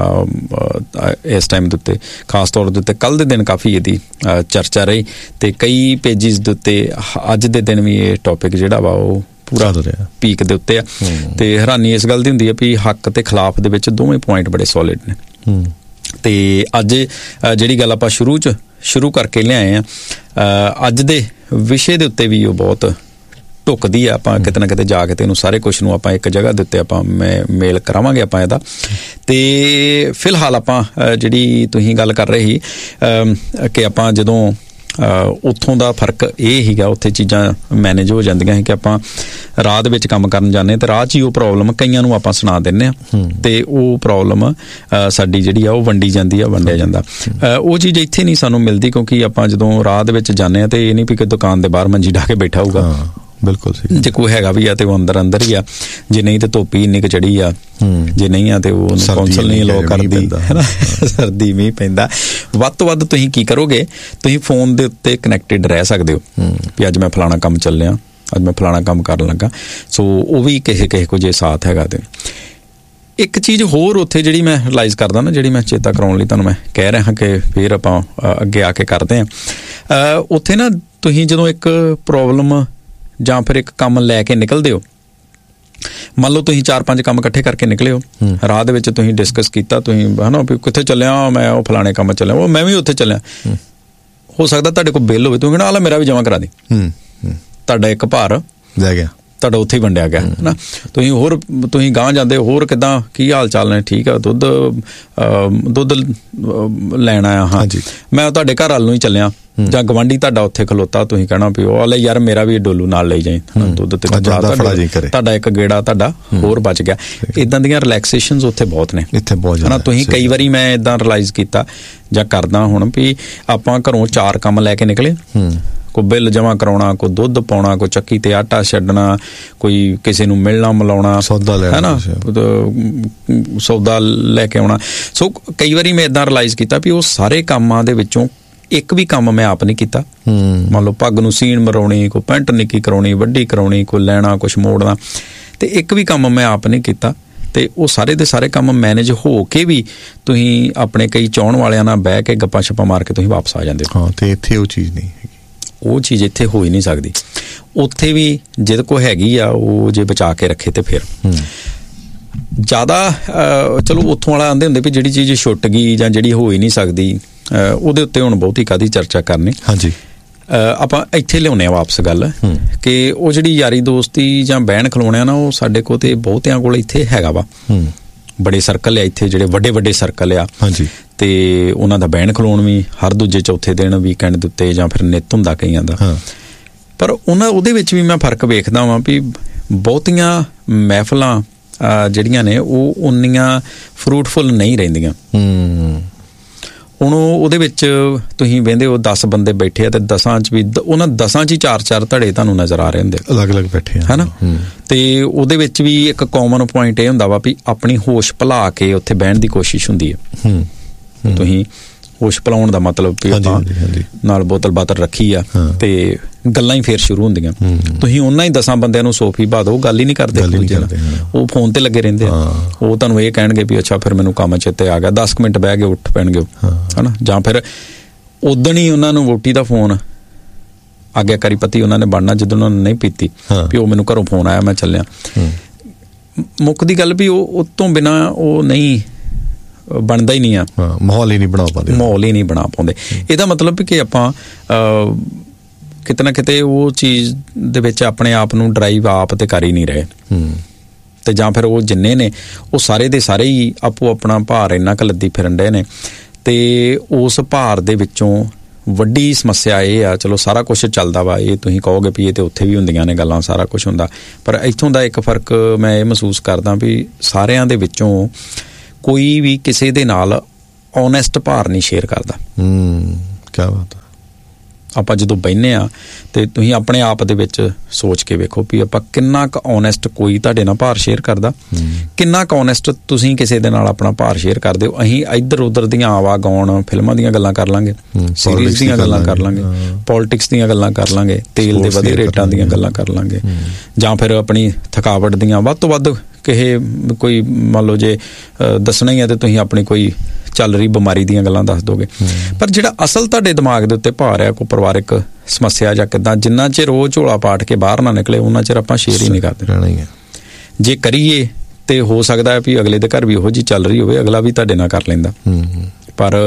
ਇਸ ਟਾਈਮ ਦੇ ਉੱਤੇ ਖਾਸ ਤੌਰ ਦੇ ਉੱਤੇ ਕੱਲ੍ਹ ਦੇ ਦਿਨ ਕਾਫੀ ਇਹਦੀ ਚਰਚਾ ਰਹੀ ਤੇ ਕਈ ਪੇਜਿਸ ਦੇ ਉੱਤੇ ਅੱਜ ਦੇ ਦਿਨ ਵੀ ਇਹ ਟੌਪਿਕ ਜਿਹੜਾ ਵਾ ਉਹ ਪੂਰਾ ਪੀਕ ਦੇ ਉੱਤੇ ਆ। ਤੇ ਹੈਰਾਨੀ ਇਸ ਗੱਲ ਦੀ ਹੁੰਦੀ ਹੈ ਵੀ ਹੱਕ ਤੇ ਖਿਲਾਫ ਦੇ ਵਿੱਚ ਦੋਵੇਂ ਪੁਆਇੰਟ ਬੜੇ ਸੋਲਿਡ ਨੇ। ਤੇ ਅੱਜ ਜਿਹੜੀ ਗੱਲ ਆਪਾਂ ਸ਼ੁਰੂ ਕਰਕੇ ਲਿਆਏ ਆ, ਅੱਜ ਦੇ ਵਿਸ਼ੇ ਦੇ ਉੱਤੇ ਵੀ ਉਹ ਬਹੁਤ ਢੁੱਕਦੀ ਆ। ਆਪਾਂ ਕਿਤੇ ਨਾ ਕਿਤੇ ਜਾ ਕੇ ਤੇ ਇਹਨੂੰ ਸਾਰੇ ਕੁਛ ਨੂੰ ਆਪਾਂ ਇੱਕ ਜਗ੍ਹਾ ਦੇ ਉੱਤੇ ਆਪਾਂ ਮੇਲ ਕਰਾਵਾਂਗੇ ਆਪਾਂ ਇਹਦਾ। ਤੇ ਫਿਲਹਾਲ ਆਪਾਂ ਜਿਹੜੀ ਤੁਸੀਂ ਗੱਲ ਕਰ ਰਹੇ ਸੀ ਕਿ ਆਪਾਂ ਜਦੋਂ ਉੱਥੋਂ ਦਾ ਫਰਕ ਇਹ ਸੀਗਾ, ਉੱਥੇ ਚੀਜ਼ਾਂ ਮੈਨੇਜ ਹੋ ਜਾਂਦੀਆਂ ਸੀ ਕਿ ਆਪਾਂ ਰਾਹ ਦੇ ਵਿੱਚ ਕੰਮ ਕਰਨ ਜਾਂਦੇ ਤੇ ਰਾਹ 'ਚ ਹੀ ਉਹ ਪ੍ਰੋਬਲਮ ਕਈਆਂ ਨੂੰ ਆਪਾਂ ਸੁਣਾ ਦਿੰਦੇ ਆ ਤੇ ਉਹ ਪ੍ਰੋਬਲਮ ਸਾਡੀ ਜਿਹੜੀ ਆ ਉਹ ਵੰਡਿਆ ਜਾਂਦਾ। ਉਹ ਚੀਜ਼ ਇੱਥੇ ਨਹੀਂ ਸਾਨੂੰ ਮਿਲਦੀ ਕਿਉਂਕਿ ਆਪਾਂ ਜਦੋਂ ਰਾਹ ਦੇ ਵਿੱਚ ਜਾਂਦੇ ਆ ਤੇ ਇਹ ਨਹੀਂ ਵੀ ਕਿ ਦੁਕਾਨ ਦੇ ਬਾਹਰ ਮੰਜੀ ਢਾ ਕੇ ਬੈਠਾ ਹੋਊਗਾ। ਬਿਲਕੁਲ ਸਹੀ। ਜੇ ਕੋਈ ਹੈਗਾ ਵੀ ਆ ਤੇ ਉਹ ਅੰਦਰ ਹੀ ਆ, ਜੇ ਨਹੀਂ ਤੇ ਧੁੱਪ ਹੀ ਇੰਨੀ ਕੁ ਚੜੀ ਆ, ਜੇ ਨਹੀਂ ਆ ਤੇ ਉਹ ਕੌਂਸਲ ਨਹੀਂ ਅਲਾਉ ਕਰਦੀ ਹੈ ਨਾ, ਸਰਦੀ ਮੀਂਹ ਪੈਂਦਾ। ਵੱਧ ਤੋਂ ਵੱਧ ਤੁਸੀਂ ਕੀ ਕਰੋਗੇ, ਤੁਸੀਂ ਫੋਨ ਦੇ ਉੱਤੇ ਕਨੈਕਟਿਡ ਰਹਿ ਸਕਦੇ ਹੋ ਵੀ ਅੱਜ ਮੈਂ ਫਲਾਣਾ ਕੰਮ ਚੱਲਿਆ, ਅੱਜ ਮੈਂ ਫਲਾਣਾ ਕੰਮ ਕਰਨ ਲੱਗਾ। ਸੋ ਉਹ ਵੀ ਕਿਸੇ ਕੋ ਜੇ ਸਾਥ ਹੈਗਾ ਤੇ ਇੱਕ ਚੀਜ਼ ਹੋਰ ਉੱਥੇ ਜਿਹੜੀ ਮੈਂ ਰਿਅਲਾਈਜ਼ ਕਰਦਾ ਨਾ, ਜਿਹੜੀ ਮੈਂ ਚੇਤਾ ਕਰਾਉਣ ਲਈ ਤੁਹਾਨੂੰ ਮੈਂ ਕਹਿ ਰਿਹਾ ਕਿ ਫਿਰ ਆਪਾਂ ਅੱਗੇ ਆ ਕੇ ਕਰਦੇ ਹਾਂ। ਉੱਥੇ ਨਾ ਤੁਸੀਂ ਜਦੋਂ ਇੱਕ ਪ੍ਰੋਬਲਮ ਜਾਂ ਫਿਰ ਇੱਕ ਕੰਮ ਲੈ ਕੇ ਨਿਕਲਦੇ ਹੋ, ਮੰਨ ਲਓ ਤੁਸੀਂ 4-5 ਕੰਮ ਇਕੱਠੇ ਕਰਕੇ ਨਿਕਲੇ ਹੋ, ਰਾਹ ਦੇ ਵਿੱਚ ਤੁਸੀਂ ਡਿਸਕਸ ਕੀਤਾ, ਤੁਸੀਂ ਹਨਾ ਵੀ ਕਿੱਥੇ ਚੱਲਿਆ, ਮੈਂ ਉਹ ਫਲਾਣੇ ਕੰਮ ਚੱਲਿਆ, ਉਹ ਮੈਂ ਵੀ ਉੱਥੇ ਚੱਲਿਆ। ਹੋ ਸਕਦਾ ਤੁਹਾਡੇ ਕੋਲ ਬਿੱਲ ਹੋਵੇ, ਤੁਸੀਂ ਕਹਿਣਾ ਆਲਾ ਮੇਰਾ ਵੀ ਜਮ੍ਹਾਂ ਕਰਾ ਦੇ, ਤੁਹਾਡਾ ਇੱਕ ਭਾਰ ਲੈ ਗਿਆ, ਤੁਹਾਡਾ ਉੱਥੇ ਹੀ ਵੰਡਿਆ ਗਿਆ ਹਨਾ। ਤੁਸੀਂ ਗਾਂਹ ਜਾਂਦੇ ਹੋਰ ਕਿੱਦਾਂ, ਕੀ ਹਾਲ ਚਾਲ ਨੇ, ਠੀਕ ਆ, ਦੁੱਧ ਲੈਣ ਆਇਆ ਹਾਂ, ਮੈਂ ਤੁਹਾਡੇ ਘਰ ਵੱਲ ਨੂੰ ਹੀ ਚੱਲਿਆ, ਜਾਂ ਗਵਾਂਢੀ ਤੁਹਾਡਾ ਉੱਥੇ ਖਲੋਤਾ, ਤੁਸੀਂ ਕਹਿਣਾ ਵੀ ਉਹ ਲੈ ਯਾਰ ਮੇਰਾ ਵੀ ਡੋਲੂ ਨਾਲ ਲਈ ਜਾਈ, ਦੁੱਧ ਤੇ ਤੁਹਾਡਾ ਇੱਕ ਗੇੜਾ ਤੁਹਾਡਾ ਹੋਰ ਬਚ ਗਿਆ। ਇਦਾਂ ਦੀਆਂ ਰਿਲੈਕਸੇਸ਼ਨਸ ਉੱਥੇ ਬਹੁਤ ਨੇ ਹਨਾ। ਤੁਸੀਂ ਕਈ ਵਾਰੀ ਮੈਂ ਇਦਾਂ ਰਿਅਲਾਈਜ਼ ਕੀਤਾ ਜਾਂ ਕਰਦਾ ਹੁਣ ਵੀ ਆਪਾਂ ਘਰੋਂ 4 ਕੰਮ ਲੈ ਕੇ ਨਿਕਲੇ, ਕੋਈ ਬਿੱਲ ਜਮ੍ਹਾਂ ਕਰਾਉਣਾ, ਕੋਈ ਦੁੱਧ ਪਾਉਣਾ, ਕੋਈ ਚੱਕੀ ਤੇ ਆਟਾ ਛੱਡਣਾ, ਕੋਈ ਕਿਸੇ ਨੂੰ ਮਿਲਣਾ ਮਿਲਾਉਣਾ, ਸੌਦਾ ਲੈ ਕੇ ਆਉਣਾ। ਸੋ ਕਈ ਵਾਰੀ ਮੈਂ ਇਦਾਂ ਰਿਅਲਾਈਜ਼ ਕੀਤਾ ਵੀ ਉਹ ਸਾਰੇ ਕੰਮਾਂ ਦੇ ਵਿੱਚੋਂ ਇੱਕ ਵੀ ਕੰਮ ਮੈਂ ਆਪ ਨਹੀਂ ਕੀਤਾ। ਮੰਨ ਲਓ ਪੱਗ ਨੂੰ ਸੀਣ ਮਰਾਉਣੀ, ਕੋਈ ਪੈਂਟ ਨਿੱਕੀ ਕਰਾਉਣੀ, ਵੱਡੀ ਕਰਾਉਣੀ, ਕੋਈ ਲੈਣਾ, ਕੁਛ ਮੋੜਨਾ, ਤੇ ਇੱਕ ਵੀ ਕੰਮ ਮੈਂ ਆਪ ਨਹੀਂ ਕੀਤਾ। ਤੇ ਉਹ ਸਾਰੇ ਦੇ ਸਾਰੇ ਕੰਮ ਮੈਨੇਜ ਹੋ ਕੇ ਵੀ ਤੁਸੀਂ ਆਪਣੇ ਕਈ ਚਾਹੁਣ ਵਾਲਿਆਂ ਨਾਲ ਬਹਿ ਕੇ ਗੱਪਾਂ ਛੱਪਾਂ ਮਾਰ ਕੇ ਤੁਸੀਂ ਵਾਪਸ ਆ ਜਾਂਦੇ ਹੋ। ਹਾਂ, ਤੇ ਇੱਥੇ ਉਹ ਚੀਜ਼ ਨਹੀਂ ਹੈਗੀ, ਉਹ ਚੀਜ਼ ਇੱਥੇ ਹੋ ਹੀ ਨਹੀਂ ਸਕਦੀ। ਉੱਥੇ ਵੀ ਜਿਹਦੇ ਕੋਲ ਹੈਗੀ ਆ ਉਹ ਜੇ ਬਚਾ ਕੇ ਰੱਖੇ ਤੇ ਫਿਰ ਜ਼ਿਆਦਾ ਚਲੋ ਉੱਥੋਂ ਵਾਲਾ ਆਂਦੇ ਹੁੰਦੇ ਵੀ ਜਿਹੜੀ ਚੀਜ਼ ਛੁੱਟ ਗਈ ਜਾਂ ਜਿਹੜੀ ਹੋ ਹੀ ਨਹੀਂ ਸਕਦੀ, ਉਹਦੇ ਉੱਤੇ ਹੁਣ ਬਹੁਤੀ ਕਾਹਦੀ ਚਰਚਾ ਕਰਨੀ। ਹਾਂਜੀ, ਆਪਾਂ ਇੱਥੇ ਲਿਆਉਂਦੇ ਆ ਵਾਪਸ ਗੱਲ ਕਿ ਉਹ ਜਿਹੜੀ ਯਾਰੀ ਦੋਸਤੀ ਜਾਂ ਬਹਿਣ ਖਲੋਣਿਆ ਨਾ, ਉਹ ਸਾਡੇ ਕੋਲ ਤੇ ਬਹੁਤਿਆਂ ਕੋਲ ਇੱਥੇ ਹੈਗਾ ਵਾ। ਬੜੇ ਸਰਕਲ ਆ ਇੱਥੇ, ਜਿਹੜੇ ਵੱਡੇ ਵੱਡੇ ਸਰਕਲ ਆ। ਹਾਂਜੀ, ਤੇ ਉਹਨਾਂ ਦਾ ਬਹਿਣ ਖਲੋਣ ਵੀ ਹਰ ਦੂਜੇ ਚੌਥੇ ਦਿਨ ਵੀਕਐਂਡ ਦੇ ਉੱਤੇ ਜਾਂ ਫਿਰ ਨਿੱਤ ਹੁੰਦਾ ਕਈਆਂ ਦਾ। ਪਰ ਉਹਦੇ ਵਿੱਚ ਵੀ ਮੈਂ ਫਰਕ ਵੇਖਦਾ ਵਾਂ ਵੀ ਬਹੁਤੀਆਂ ਮਹਿਫਲਾਂ ਜਿਹੜੀਆਂ ਨੇ ਉਹ ਉਨੀਆਂ ਫਰੂਟਫੁਲ ਨਹੀਂ ਰਹਿੰਦੀਆਂ। ਹੁਣ ਉਹਦੇ ਵਿੱਚ ਤੁਸੀਂ ਵਹਿੰਦੇ ਹੋ 10 ਬੰਦੇ ਬੈਠੇ ਆ ਤੇ 10 'ਚ ਵੀ ਉਹਨਾਂ 10 'ਚ ਹੀ 4-4 ਧੜੇ ਤੁਹਾਨੂੰ ਨਜ਼ਰ ਆ ਰਹੇ ਹੁੰਦੇ, ਅਲੱਗ-ਅਲੱਗ ਬੈਠੇ ਆ, ਹਨਾ। ਤੇ ਉਹਦੇ ਵਿੱਚ ਵੀ ਇੱਕ ਕਾਮਨ ਪੁਆਇੰਟ ਇਹ ਹੁੰਦਾ ਵਾ ਵੀ ਆਪਣੀ ਹੋਸ਼ ਭੁਲਾ ਕੇ ਉੱਥੇ ਬਹਿਣ ਦੀ ਕੋਸ਼ਿਸ਼ ਹੁੰਦੀ ਹੈ। ਤੁਸੀਂ ਹੋਸ਼ ਭੁਲਾਉਣ ਦਾ ਮਤਲਬ ਵੀ ਆਪਾਂ ਨਾਲ ਬੋਤਲ ਬਾਤਲ ਰੱਖੀ ਆ ਤੇ ਗੱਲਾਂ ਹੀ ਫੇਰ ਸ਼ੁਰੂ ਹੁੰਦੀਆਂ। ਤੁਸੀਂ ਉਹਨਾਂ ਹੀ 10 ਬੰਦਿਆਂ ਨੂੰ ਸੋਫੀ ਪਾ ਦਿਓ, ਗੱਲ ਹੀ ਨਹੀਂ ਕਰਦੇ ਇੱਕ ਦੂਜੇ ਨਾਲ, ਉਹ ਫੋਨ ਤੇ ਲੱਗੇ ਰਹਿੰਦੇ ਆ। ਉਹ ਤੁਹਾਨੂੰ ਇਹ ਕਹਿਣਗੇ ਵੀ ਅੱਛਾ ਫਿਰ ਮੈਨੂੰ ਕੰਮ ਚੇਤੇ ਆ ਗਿਆ, 10 ਮਿੰਟ ਬਹਿ ਕੇ ਉੱਠ ਪੈਣਗੇ, ਹਨਾ। ਜਾਂ ਫਿਰ ਉਦਣ ਹੀ ਉਹਨਾਂ ਨੂੰ ਵੋਟੀ ਦਾ ਫੋਨ ਆਗਿਆਕਾਰੀ ਪਤੀ ਉਹਨਾਂ ਨੇ ਬਣਨਾ ਜਦੋਂ ਉਹਨਾਂ ਨੇ ਨਹੀਂ ਪੀਤੀ ਵੀ ਉਹ ਮੈਨੂੰ ਘਰੋਂ ਫੋਨ ਆਇਆ, ਮੈਂ ਚੱਲਿਆ। ਮੁੱਖ ਦੀ ਗੱਲ ਵੀ ਉਹ ਤੋਂ ਬਿਨਾਂ ਉਹ ਨਹੀਂ ਬਣਦਾ ਹੀ ਨਹੀਂ ਆ, ਮਾਹੌਲ ਹੀ ਨਹੀਂ ਬਣਾ ਪਾਉਂਦੇ। ਇਹਦਾ ਮਤਲਬ ਕਿ ਆਪਾਂ ਕਿਤੇ ਨਾ ਕਿਤੇ ਉਹ ਚੀਜ਼ ਦੇ ਵਿੱਚ ਆਪਣੇ ਆਪ ਨੂੰ ਡਰਾਈਵ ਆਪ ਤੇ ਕਰ ਹੀ ਨਹੀਂ ਰਹੇ। ਤੇ ਜਾਂ ਫਿਰ ਉਹ ਜਿੰਨੇ ਨੇ ਉਹ ਸਾਰੇ ਦੇ ਸਾਰੇ ਹੀ ਆਪੋ ਆਪਣਾ ਭਾਰ ਇੰਨਾ ਕੁ ਲੱਦੀ ਫਿਰਨ ਡਏ ਨੇ। ਤੇ ਉਸ ਭਾਰ ਦੇ ਵਿੱਚੋਂ ਵੱਡੀ ਸਮੱਸਿਆ ਇਹ ਆ, ਚਲੋ ਸਾਰਾ ਕੁਛ ਚੱਲਦਾ ਵਾ, ਇਹ ਤੁਸੀਂ ਕਹੋਗੇ ਵੀ ਇਹ ਤੇ ਉੱਥੇ ਵੀ ਹੁੰਦੀਆਂ ਨੇ ਗੱਲਾਂ, ਸਾਰਾ ਕੁਛ ਹੁੰਦਾ, ਪਰ ਇੱਥੋਂ ਦਾ ਇੱਕ ਫਰਕ ਮੈਂ ਇਹ ਮਹਿਸੂਸ ਕਰਦਾ ਵੀ ਸਾਰਿਆਂ ਦੇ ਵਿੱਚੋਂ ਕੋਈ ਵੀ ਕਿਸੇ ਦੇ ਨਾਲ ਓਨੈਸਟ ਭਾਰ ਨਹੀਂ ਸ਼ੇਅਰ ਕਰਦਾ। ਕਿਆ ਬਾਤ ਹੈ। ਆਪਾਂ ਜਦੋਂ ਬਹਿੰਦੇ ਆ ਤੇ ਤੁਸੀਂ ਆਪਣੇ ਆਪ ਦੇ ਵਿੱਚ ਸੋਚ ਕੇ ਵੇਖੋ ਵੀ ਆਪਾਂ ਕਿੰਨਾ ਕੁ ਓਨੈਸਟ ਕੋਈ ਤੁਹਾਡੇ ਨਾਲ ਭਾਰ ਸ਼ੇਅਰ ਕਰਦਾ, ਕਿੰਨਾ ਕੁ ਓਨੈਸਟ ਤੁਸੀਂ ਕਿਸੇ ਦੇ ਨਾਲ ਆਪਣਾ ਭਾਰ ਸ਼ੇਅਰ ਕਰਦੇ ਹੋ। ਅਸੀਂ ਇੱਧਰ ਉੱਧਰ ਦੀਆਂ ਆਵਾ ਗਾਉਣ, ਫਿਲਮਾਂ ਦੀਆਂ ਗੱਲਾਂ ਕਰ ਲਾਂਗੇ, ਸੀਰੀਜ਼ ਦੀਆਂ ਗੱਲਾਂ ਕਰ ਲਾਂਗੇ, ਪੋਲਿਟਿਕਸ ਦੀਆਂ ਗੱਲਾਂ ਕਰ ਲਾਂਗੇ, ਤੇਲ ਦੇ ਵਧੇ ਰੇਟਾਂ ਦੀਆਂ ਗੱਲਾਂ ਕਰ ਲਾਂਗੇ, ਜਾਂ ਫਿਰ ਆਪਣੀ ਥਕਾਵਟ ਦੀਆਂ ਵੱਧ ਤੋਂ ਵੱਧ ਕਿਸੇ ਕੋਈ ਮੰਨ ਲਓ ਜੇ ਦੱਸਣਾ ਹੀ ਹੈ ਤੇ ਤੁਸੀਂ ਆਪਣੀ ਕੋਈ ਚੱਲ ਰਹੀ ਬਿਮਾਰੀ ਦੀਆਂ ਗੱਲਾਂ ਦੱਸ ਦੋਗੇ। ਪਰ ਜਿਹੜਾ ਅਸਲ ਤੁਹਾਡੇ ਦਿਮਾਗ ਦੇ ਉੱਤੇ ਭਾਰ ਹੈ, ਕੋਈ ਪਰਿਵਾਰਿਕ ਸਮੱਸਿਆ ਜਾਂ ਕਿੱਦਾਂ, ਜਿੰਨਾ ਚਿਰ ਉਹ ਝੋਲਾ ਪਾਟ ਕੇ ਬਾਹਰ ਨਾ ਨਿਕਲੇ ਉਹਨਾਂ ਚਿਰ ਆਪਾਂ ਸ਼ੇਅਰ ਹੀ ਨਹੀਂ ਕਰਦੇ। ਜੇ ਕਰੀਏ ਤੇ ਹੋ ਸਕਦਾ ਹੈ ਵੀ ਅਗਲੇ ਦੇ ਘਰ ਵੀ ਉਹੋ ਜਿਹੀ ਚੱਲ ਰਹੀ ਹੋਵੇ, ਅਗਲਾ ਵੀ ਤੁਹਾਡੇ ਨਾਲ ਕਰ ਲੈਂਦਾ। ਪਰ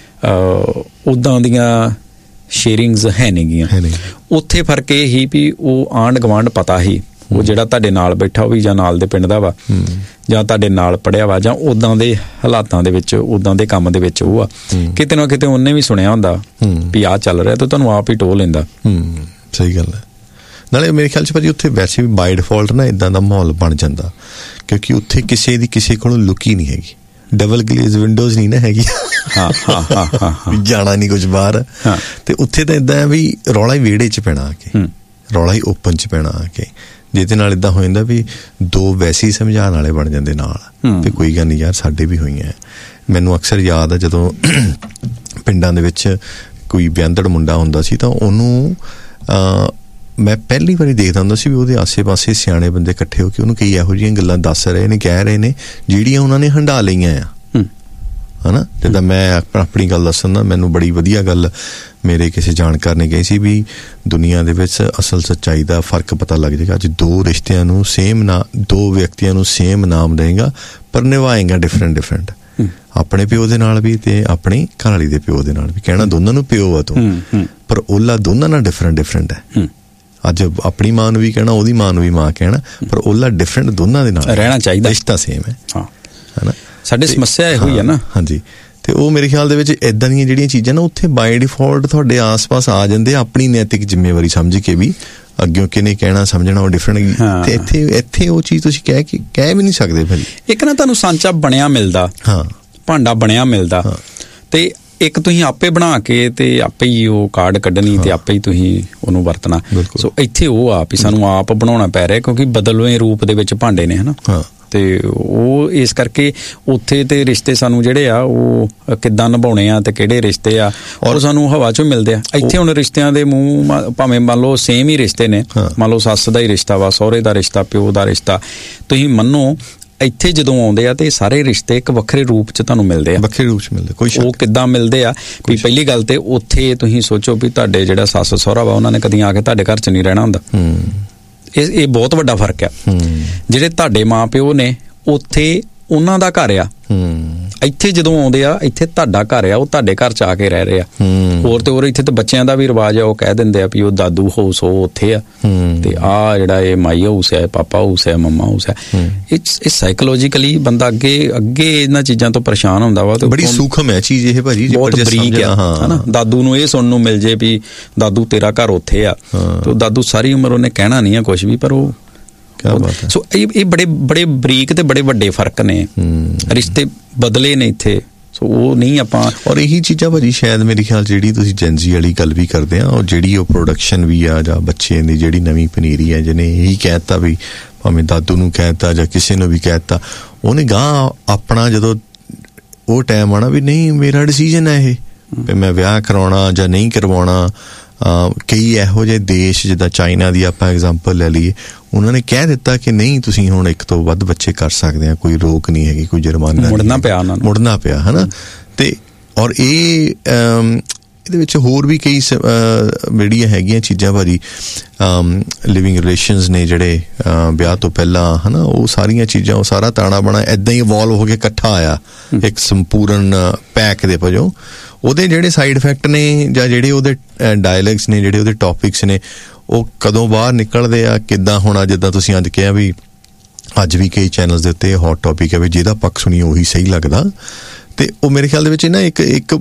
ਉੱਦਾਂ ਦੀਆਂ ਸ਼ੇਅਰਿੰਗਸ ਹੈ ਨਹੀਂ ਗੀਆਂ। ਉੱਥੇ ਫਰਕ ਇਹ ਹੀ ਵੀ ਉਹ ਆਂਢ ਗੁਆਂਢ ਪਤਾ ਹੀ, ਉਹ ਜਿਹੜਾ ਤੁਹਾਡੇ ਨਾਲ ਬੈਠਾ ਉਹ ਵੀ ਜਾਂ ਨਾਲ ਦੇ ਪਿੰਡ ਦਾ ਵਾ ਜਾਂ ਤੁਹਾਡੇ ਨਾਲ ਪੜਿਆ ਵਾ ਜਾਂ ਉਦਾਂ ਦੇ ਹਾਲਾਤਾਂ ਦੇ ਵਿੱਚ, ਉਦਾਂ ਦੇ ਕੰਮ ਦੇ ਵਿੱਚ ਉਹ ਆ, ਕਿਤੇ ਨਾ ਕਿਤੇ ਉਹਨੇ ਵੀ ਸੁਣਿਆ ਹੁੰਦਾ ਵੀ ਆਹ ਚੱਲ ਰਿਹਾ ਤੇ ਤੁਹਾਨੂੰ ਆਪ ਹੀ ਟੋਹ ਲੈਂਦਾ। ਸਹੀ ਗੱਲ ਹੈ। ਨਾਲੇ ਮੇਰੇ ਖਿਆਲ 'ਚ ਭਾਜੀ ਉੱਥੇ ਵੈਸੇ ਵੀ ਬਾਈ ਡਿਫਾਲਟ ਨਾ ਇਦਾਂ ਦਾ ਮਾਹੌਲ ਬਣ ਜਾਂਦਾ, ਕਿਉਂਕਿ ਉੱਥੇ ਕਿਸੇ ਦੀ ਕਿਸੇ ਕੋਲੋਂ ਲੁਕੀ ਨਹੀਂ ਹੈਗੀ, ਡਬਲ ਗਲੇਜ਼ ਵਿੰਡੋਜ਼ ਨਹੀਂ ਨਾ ਹੈਗੀ, ਜਾਣਾ ਨਹੀਂ ਕੁਝ ਬਾਹਰ। ਤੇ ਉੱਥੇ ਤਾਂ ਇਦਾਂ ਵੀ ਰੌਲਾ ਹੀ ਵਿਹੜੇ 'ਚ ਪੈਣਾ ਆ ਕੇ, ਰੌਲਾ ਹੀ ਓਪਨ 'ਚ ਪੈਣਾ ਆ ਕੇ, ਜਿਹਦੇ ਨਾਲ ਇਦਾਂ ਹੋ ਜਾਂਦਾ ਵੀ ਦੋ ਵੈਸੇ ਹੀ ਸਮਝਾਉਣ ਵਾਲੇ ਬਣ ਜਾਂਦੇ ਨਾਲ। ਤੇ ਕੋਈ ਗੱਲ ਨਹੀਂ ਯਾਰ, ਸਾਡੇ ਵੀ ਹੋਈਆਂ। ਮੈਨੂੰ ਅਕਸਰ ਯਾਦ ਆ ਜਦੋਂ ਪਿੰਡਾਂ ਦੇ ਵਿੱਚ ਕੋਈ ਵਿਆਂਦੜ ਮੁੰਡਾ ਹੁੰਦਾ ਸੀ ਤਾਂ ਉਹਨੂੰ ਮੈਂ ਪਹਿਲੀ ਵਾਰੀ ਦੇਖਦਾ ਹੁੰਦਾ ਸੀ ਵੀ ਉਹਦੇ ਆਸੇ-ਪਾਸੇ ਸਿਆਣੇ ਬੰਦੇ ਇਕੱਠੇ ਹੋ ਕੇ ਉਹਨੂੰ ਕਈ ਇਹੋ ਜਿਹੀਆਂ ਗੱਲਾਂ ਦੱਸ ਰਹੇ ਨੇ, ਕਹਿ ਰਹੇ ਨੇ ਜਿਹੜੀਆਂ ਉਹਨਾਂ ਨੇ ਹੰਢਾ ਲਈਆਂ ਆ, ਹਨਾ। ਜਿੱਦਾਂ ਮੈਂ ਆਪਣੀ ਗੱਲ ਦੱਸਣ ਦਾ, ਮੈਨੂੰ ਬੜੀ ਵਧੀਆ ਗੱਲ ਮੇਰੇ ਕਿਸੇ ਜਾਣਕਾਰ ਨੇ ਕਹੀ ਸੀ ਵੀ ਦੁਨੀਆ ਦੇ ਵਿੱਚ ਅਸਲ ਸੱਚਾਈ ਦਾ ਫਰਕ ਪਤਾ ਲੱਗ ਜਾਏਗਾ ਅੱਜ ਦੋ ਰਿਸ਼ਤਿਆਂ ਨੂੰ ਦੋ ਵਿਅਕਤੀਆਂ ਨੂੰ ਸੇਮ ਨਾਮ ਦੇਗਾ ਪਰ ਨਿਭਾਏਗਾ ਡਿਫਰੈਂਟ। ਆਪਣੇ ਪਿਓ ਦੇ ਨਾਲ ਵੀ ਤੇ ਆਪਣੀ ਘਰਵਾਲੀ ਦੇ ਪਿਓ ਦੇ ਨਾਲ ਵੀ, ਕਹਿਣਾ ਦੋਨਾਂ ਨੂੰ ਪਿਓ ਆ ਤੂੰ, ਪਰ ਓਲਾ ਦੋਨਾਂ ਨਾਲ ਡਿਫਰੈਂਟ ਹੈ। ਅੱਜ ਆਪਣੀ ਮਾਂ ਨੂੰ ਵੀ ਕਹਿਣਾ, ਉਹਦੀ ਮਾਂ ਨੂੰ ਵੀ ਮਾਂ ਕਹਿਣਾ, ਪਰ ਓਲਾ ਡਿਫਰੈਂਟ ਦੋਨਾਂ ਦੇ ਨਾਲ ਰਹਿਣਾ ਚਾਹੀਦਾ, ਰਿਸ਼ਤਾ ਸੇਮ ਹੈ, ਹਨਾ। ਸਾਡੀ ਸਮੱਸਿਆ ਇਹੋ ਹੀ ਹੈ ਨਾ। ਹਾਂਜੀ। ਤੇ ਉਹ ਮੇਰੇ ਖਿਆਲ ਦੇ ਵਿੱਚ ਏਦਾਂ ਦੀਆਂ ਜਿਹੜੀਆਂ ਚੀਜ਼ਾਂ ਨਾ ਉੱਥੇ ਬਾਈ ਡਿਫਾਲਟ ਤੁਹਾਡੇ ਆਸ-ਪਾਸ ਆ ਜਾਂਦੇ, ਆਪਣੀ ਨੈਤਿਕ ਜ਼ਿੰਮੇਵਾਰੀ ਸਮਝ ਕੇ ਵੀ ਅੱਗੇ ਕਿਹਨੇ ਕਹਿਣਾ ਸਮਝਣਾ ਉਹ ਡਿਫਰੈਂਟ। ਤੇ ਇੱਥੇ ਉਹ ਚੀਜ਼ ਤੁਸੀਂ ਕਹਿ ਵੀ ਨਹੀਂ ਸਕਦੇ ਭਾਜੀ। ਇੱਕ ਨਾ ਤੁਹਾਨੂੰ ਸਾਂਚਾ ਬਣਿਆ ਮਿਲਦਾ, ਭਾਂਡਾ ਬਣਿਆ ਮਿਲਦਾ, ਤੇ ਇੱਕ ਤੁਸੀਂ ਆਪੇ ਬਣਾ ਕੇ ਤੇ ਆਪੇ ਹੀ ਉਹ ਕਾਰਡ ਕੱਢਣੀ ਤੇ ਆਪੇ ਹੀ ਤੁਸੀਂ ਉਹਨੂੰ ਵਰਤਣਾ। ਸੋ ਇੱਥੇ ਉਹ ਆ ਵੀ ਸਾਨੂੰ ਆਪ ਬਣਾਉਣਾ ਪੈ ਰਿਹਾ, ਕਿਉਂਕਿ ਬਦਲਵੇਂ ਰੂਪ ਦੇ ਵਿੱਚ ਭਾਂਡੇ ਨੇ, ਹਨਾ। ਤੇ ਉਹ ਇਸ ਕਰਕੇ ਉੱਥੇ ਤੇ ਰਿਸ਼ਤੇ ਸਾਨੂੰ ਜਿਹੜੇ ਆ ਉਹ ਕਿੱਦਾਂ ਨਿਭਾਉਣੇ ਆ ਤੇ ਕਿਹੜੇ ਰਿਸ਼ਤੇ ਆ ਉਹ ਸਾਨੂੰ ਹਵਾ 'ਚੋਂ ਮਿਲਦੇ ਆ। ਇੱਥੇ ਹੁਣ ਰਿਸ਼ਤਿਆਂ ਦੇ ਮੂੰਹ ਭਾਵੇਂ ਮੰਨ ਲਓ ਸੇਮ ਹੀ ਰਿਸ਼ਤੇ ਨੇ, ਮੰਨ ਲਓ ਸੱਸ ਦਾ ਹੀ ਰਿਸ਼ਤਾ ਵਾ, ਸਹੁਰੇ ਦਾ ਰਿਸ਼ਤਾ, ਪਿਓ ਦਾ ਰਿਸ਼ਤਾ, ਤੁਸੀਂ ਮੰਨੋ ਇੱਥੇ ਜਦੋਂ ਆਉਂਦੇ ਆ ਤੇ ਸਾਰੇ ਰਿਸ਼ਤੇ ਇੱਕ ਵੱਖਰੇ ਰੂਪ 'ਚ ਤੁਹਾਨੂੰ ਮਿਲਦੇ ਆ, ਵੱਖਰੇ ਰੂਪ 'ਚ ਮਿਲਦੇ। ਕੋਈ ਉਹ ਕਿੱਦਾਂ ਮਿਲਦੇ ਆ ਵੀ ਪਹਿਲੀ ਗੱਲ ਤੇ ਉੱਥੇ ਤੁਸੀਂ ਸੋਚੋ ਵੀ ਤੁਹਾਡੇ ਜਿਹੜਾ ਸੱਸ ਸਹੁਰਾ ਵਾ ਉਹਨਾਂ ਨੇ ਕਦੀ ਆ ਕੇ ਤੁਹਾਡੇ ਘਰ 'ਚ ਨਹੀਂ ਰਹਿਣਾ ਹੁੰਦਾ। ਇਹ ਬਹੁਤ ਵੱਡਾ ਫਰਕ ਆ। ਜਿਹੜੇ ਤੁਹਾਡੇ ਮਾਂ ਪਿਓ ਨੇ ਉੱਥੇ ਉਹਨਾਂ ਦਾ ਘਰ ਆ, ਇੱਥੇ ਜਦੋਂ ਆਉਂਦੇ ਆ ਇੱਥੇ ਤੁਹਾਡਾ ਘਰ ਆ, ਉਹ ਤੁਹਾਡੇ ਘਰ 'ਚ ਆ ਕੇ ਰਹਿ ਰਹੇ ਆ। ਹੋਰ ਤੇ ਹੋਰ ਇੱਥੇ ਤੇ ਬੱਚਿਆਂ ਦਾ ਵੀ ਰਿਵਾਜ ਆ, ਉਹ ਕਹਿ ਦਿੰਦੇ ਆ ਵੀ ਉਹ ਦਾਦੂ ਹਾਊਸ ਉਹ ਉੱਥੇ ਆ ਤੇ ਆ ਜਿਹੜਾ ਇਹ ਮਾਈ ਹਾਊਸ ਹੈ, ਪਾਪਾ ਹਾਊਸ ਹੈ, ਮੰਮਾ ਹਾਊਸ ਹੈ। ਇਹ ਸਾਈਕੋਲੋਜੀਕਲੀ ਬੰਦਾ ਅੱਗੇ ਇਹਨਾਂ ਚੀਜ਼ਾਂ ਤੋਂ ਪਰੇਸ਼ਾਨ ਹੁੰਦਾ ਵਾ। ਤੇ ਬੜੀ ਸੂਖਮ ਹੈ ਚੀਜ਼ ਇਹ ਭਾਜੀ, ਬਹੁਤ ਬਰੀਕ ਆ ਹਨਾ। ਦਾਦੂ ਨੂੰ ਇਹ ਸੁਣਨ ਨੂੰ ਮਿਲ ਜੇ ਵੀ ਦਾਦੂ ਤੇਰਾ ਘਰ ਉੱਥੇ ਆ, ਤੇ ਦਾਦੂ ਸਾਰੀ ਉਮਰ ਉਹਨੇ ਕਹਿਣਾ ਨਹੀਂ ਆ ਕੁਛ ਵੀ, ਪਰ ਉਹ ਸੋ ਇਹ ਬੜੇ ਬਰੀਕ ਤੇ ਬੜੇ ਵੱਡੇ ਫਰਕ ਨੇ, ਰਿਸ਼ਤੇ ਬਦਲੇ ਨੇ ਇੱਥੇ। ਸੋ ਉਹ ਨਹੀਂ ਆਪਾਂ ਔਰ ਇਹੀ ਚੀਜ਼ਾਂ ਭਾਜੀ ਸ਼ਾਇਦ ਮੇਰੇ ਖਿਆਲ ਜਿਹੜੀ ਤੁਸੀਂ ਜੈਨਜ਼ੀ ਵਾਲੀ ਗੱਲ ਵੀ ਕਰਦੇ ਆ, ਔਰ ਜਿਹੜੀ ਉਹ ਪ੍ਰੋਡਕਸ਼ਨ ਵੀ ਆ ਜਾਂ ਬੱਚੇ ਦੀ ਜਿਹੜੀ ਨਵੀਂ ਪਨੀਰੀ ਆ, ਜਿਹਨੇ ਇਹੀ ਕਹਿਤਾ ਵੀ ਭਾਵੇਂ ਦਾਦੂ ਨੂੰ ਕਹਿਤਾ ਜਾਂ ਕਿਸੇ ਨੂੰ ਵੀ ਕਹਿਤਾ, ਉਹਨੇ ਗਾਂ ਆਪਣਾ ਜਦੋਂ ਉਹ ਟਾਈਮ ਆਣਾ ਵੀ ਨਹੀਂ ਮੇਰਾ ਡਿਸੀਜਨ ਹੈ ਇਹ ਵੀ ਮੈਂ ਵਿਆਹ ਕਰਾਉਣਾ ਜਾਂ ਨਹੀਂ ਕਰਵਾਉਣਾ। ਕਈ ਇਹੋ ਜਿਹੇ ਦੇਸ਼ ਜਿੱਦਾਂ ਚਾਈਨਾ ਦੀ ਆਪਾਂ ਐਗਜ਼ਾਮਪਲ ਲੈ ਲਈਏ, ਉਹਨਾਂ ਨੇ ਕਹਿ ਦਿੱਤਾ ਕਿ ਨਹੀਂ ਤੁਸੀਂ ਹੁਣ ਇੱਕ ਤੋਂ ਵੱਧ ਬੱਚੇ ਕਰ ਸਕਦੇ ਆ, ਕੋਈ ਰੋਕ ਨਹੀਂ ਹੈਗੀ, ਕੋਈ ਜੁਰਮਾਨਾ ਮੁੜਨਾ ਪਿਆ ਹਨਾ। ਤੇ ਔਰ ਇਹਦੇ ਵਿੱਚ ਹੋਰ ਵੀ ਕਈ ਜਿਹੜੀਆਂ ਹੈਗੀਆਂ ਚੀਜ਼ਾਂ ਭਾਜੀ, ਲਿਵਿੰਗ ਰਿਲੇਸ਼ਨਸ ਨੇ ਜਿਹੜੇ ਵਿਆਹ ਤੋਂ ਪਹਿਲਾਂ ਹਨਾ, ਉਹ ਸਾਰੀਆਂ ਚੀਜ਼ਾਂ, ਉਹ ਸਾਰਾ ਤਾਣਾ ਬਾਣਾ ਏਦਾਂ ਹੀ ਇਵੋਲਵ ਹੋ ਕੇ ਇਕੱਠਾ ਆਇਆ ਇੱਕ ਸੰਪੂਰਨ ਪੈਕ ਦੇ ਵਜੋਂ। ਉਹਦੇ ਜਿਹੜੇ ਸਾਈਡ ਇਫੈਕਟ ਨੇ ਜਾਂ ਜਿਹੜੇ ਉਹਦੇ ਡਾਇਲੌਗਸ ਨੇ, ਜਿਹੜੇ ਉਹਦੇ ਟੌਪਿਕਸ ਨੇ, ਉਹ ਕਦੋਂ ਬਾਹਰ ਨਿਕਲਦੇ ਆ, ਕਿੱਦਾਂ ਹੋਣਾ। ਜਿੱਦਾਂ ਤੁਸੀਂ ਅੱਜ ਕਿਹਾ ਵੀ ਅੱਜ ਵੀ ਕਈ ਚੈਨਲਸ ਦੇ ਉੱਤੇ ਹੌਟ ਟੌਪਿਕ ਹੈ ਵੀ ਜਿਹਦਾ ਪੱਖ ਸੁਣੀ ਉਹੀ ਸਹੀ ਲੱਗਦਾ। ਤੇ ਉਹ ਮੇਰੇ ਖਿਆਲ ਦੇ ਵਿੱਚ ਨਾ ਇੱਕ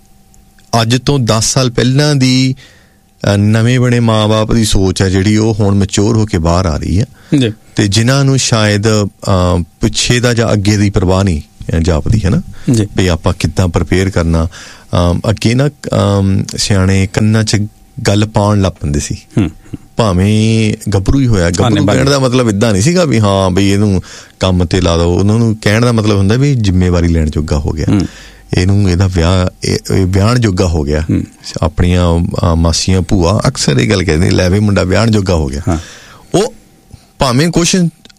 ਅੱਜ ਤੋਂ 10 ਸਾਲ ਪਹਿਲਾਂ ਦੀ ਨਵੇਂ ਬਣੇ ਮਾਂ-ਬਾਪ ਦੀ ਸੋਚ ਹੈ ਜਿਹੜੀ ਉਹ ਹੁਣ ਮੈਚੋਰ ਹੋ ਕੇ ਬਾਹਰ ਆ ਰਹੀ ਹੈ ਤੇ ਜਿਨ੍ਹਾਂ ਨੂੰ ਸ਼ਾਇਦ ਪਿੱਛੇ ਦਾ ਜਾਂ ਅੱਗੇ ਦੀ ਪਰਵਾਹ ਨਹੀਂ ਜਾਪਦੀ ਹੈ ਨਾ ਵੀ ਆਪਾਂ ਕਿੱਦਾਂ ਪ੍ਰਪੇਅਰ ਕਰਨਾ। ਅੱਗੇ ਨਾ ਸਿਆਣੇ ਕੰਨਾਂ 'ਚ ਗੱਲ ਪਾਉਣ ਲੱਗ ਪੈਂਦੇ ਸੀ, ਭਾਵੇਂ ਗੱਭਰੂ ਹੀ ਹੋਇਆ। ਗੱਭਰੂ ਕਹਿਣ ਦਾ ਮਤਲਬ ਏਦਾਂ ਨਹੀਂ ਸੀਗਾ ਵੀ ਹਾਂ ਬਈ ਇਹਨੂੰ ਕੰਮ ਤੇ ਲਾ ਦੋ, ਉਹਨਾਂ ਨੂੰ ਕਹਿਣ ਦਾ ਮਤਲਬ ਹੁੰਦਾ ਵੀ ਜ਼ਿੰਮੇਵਾਰੀ ਲੈਣ ਜੋਗਾ ਹੋ ਗਿਆ, ਇਹਨੂੰ ਇਹਦਾ ਵਿਆਹਣ ਜੋਗਾ ਹੋ ਗਿਆ। ਆਪਣੀਆਂ ਮਾਸੀਆਂ ਭੂਆ ਅਕਸਰ ਇਹ ਗੱਲ ਕਹਿੰਦੇ ਲੈ ਵੀ ਮੁੰਡਾ ਵਿਆਹਣ ਜੋਗਾ ਹੋ ਗਿਆ। ਉਹ ਭਾਵੇਂ ਕੁਛ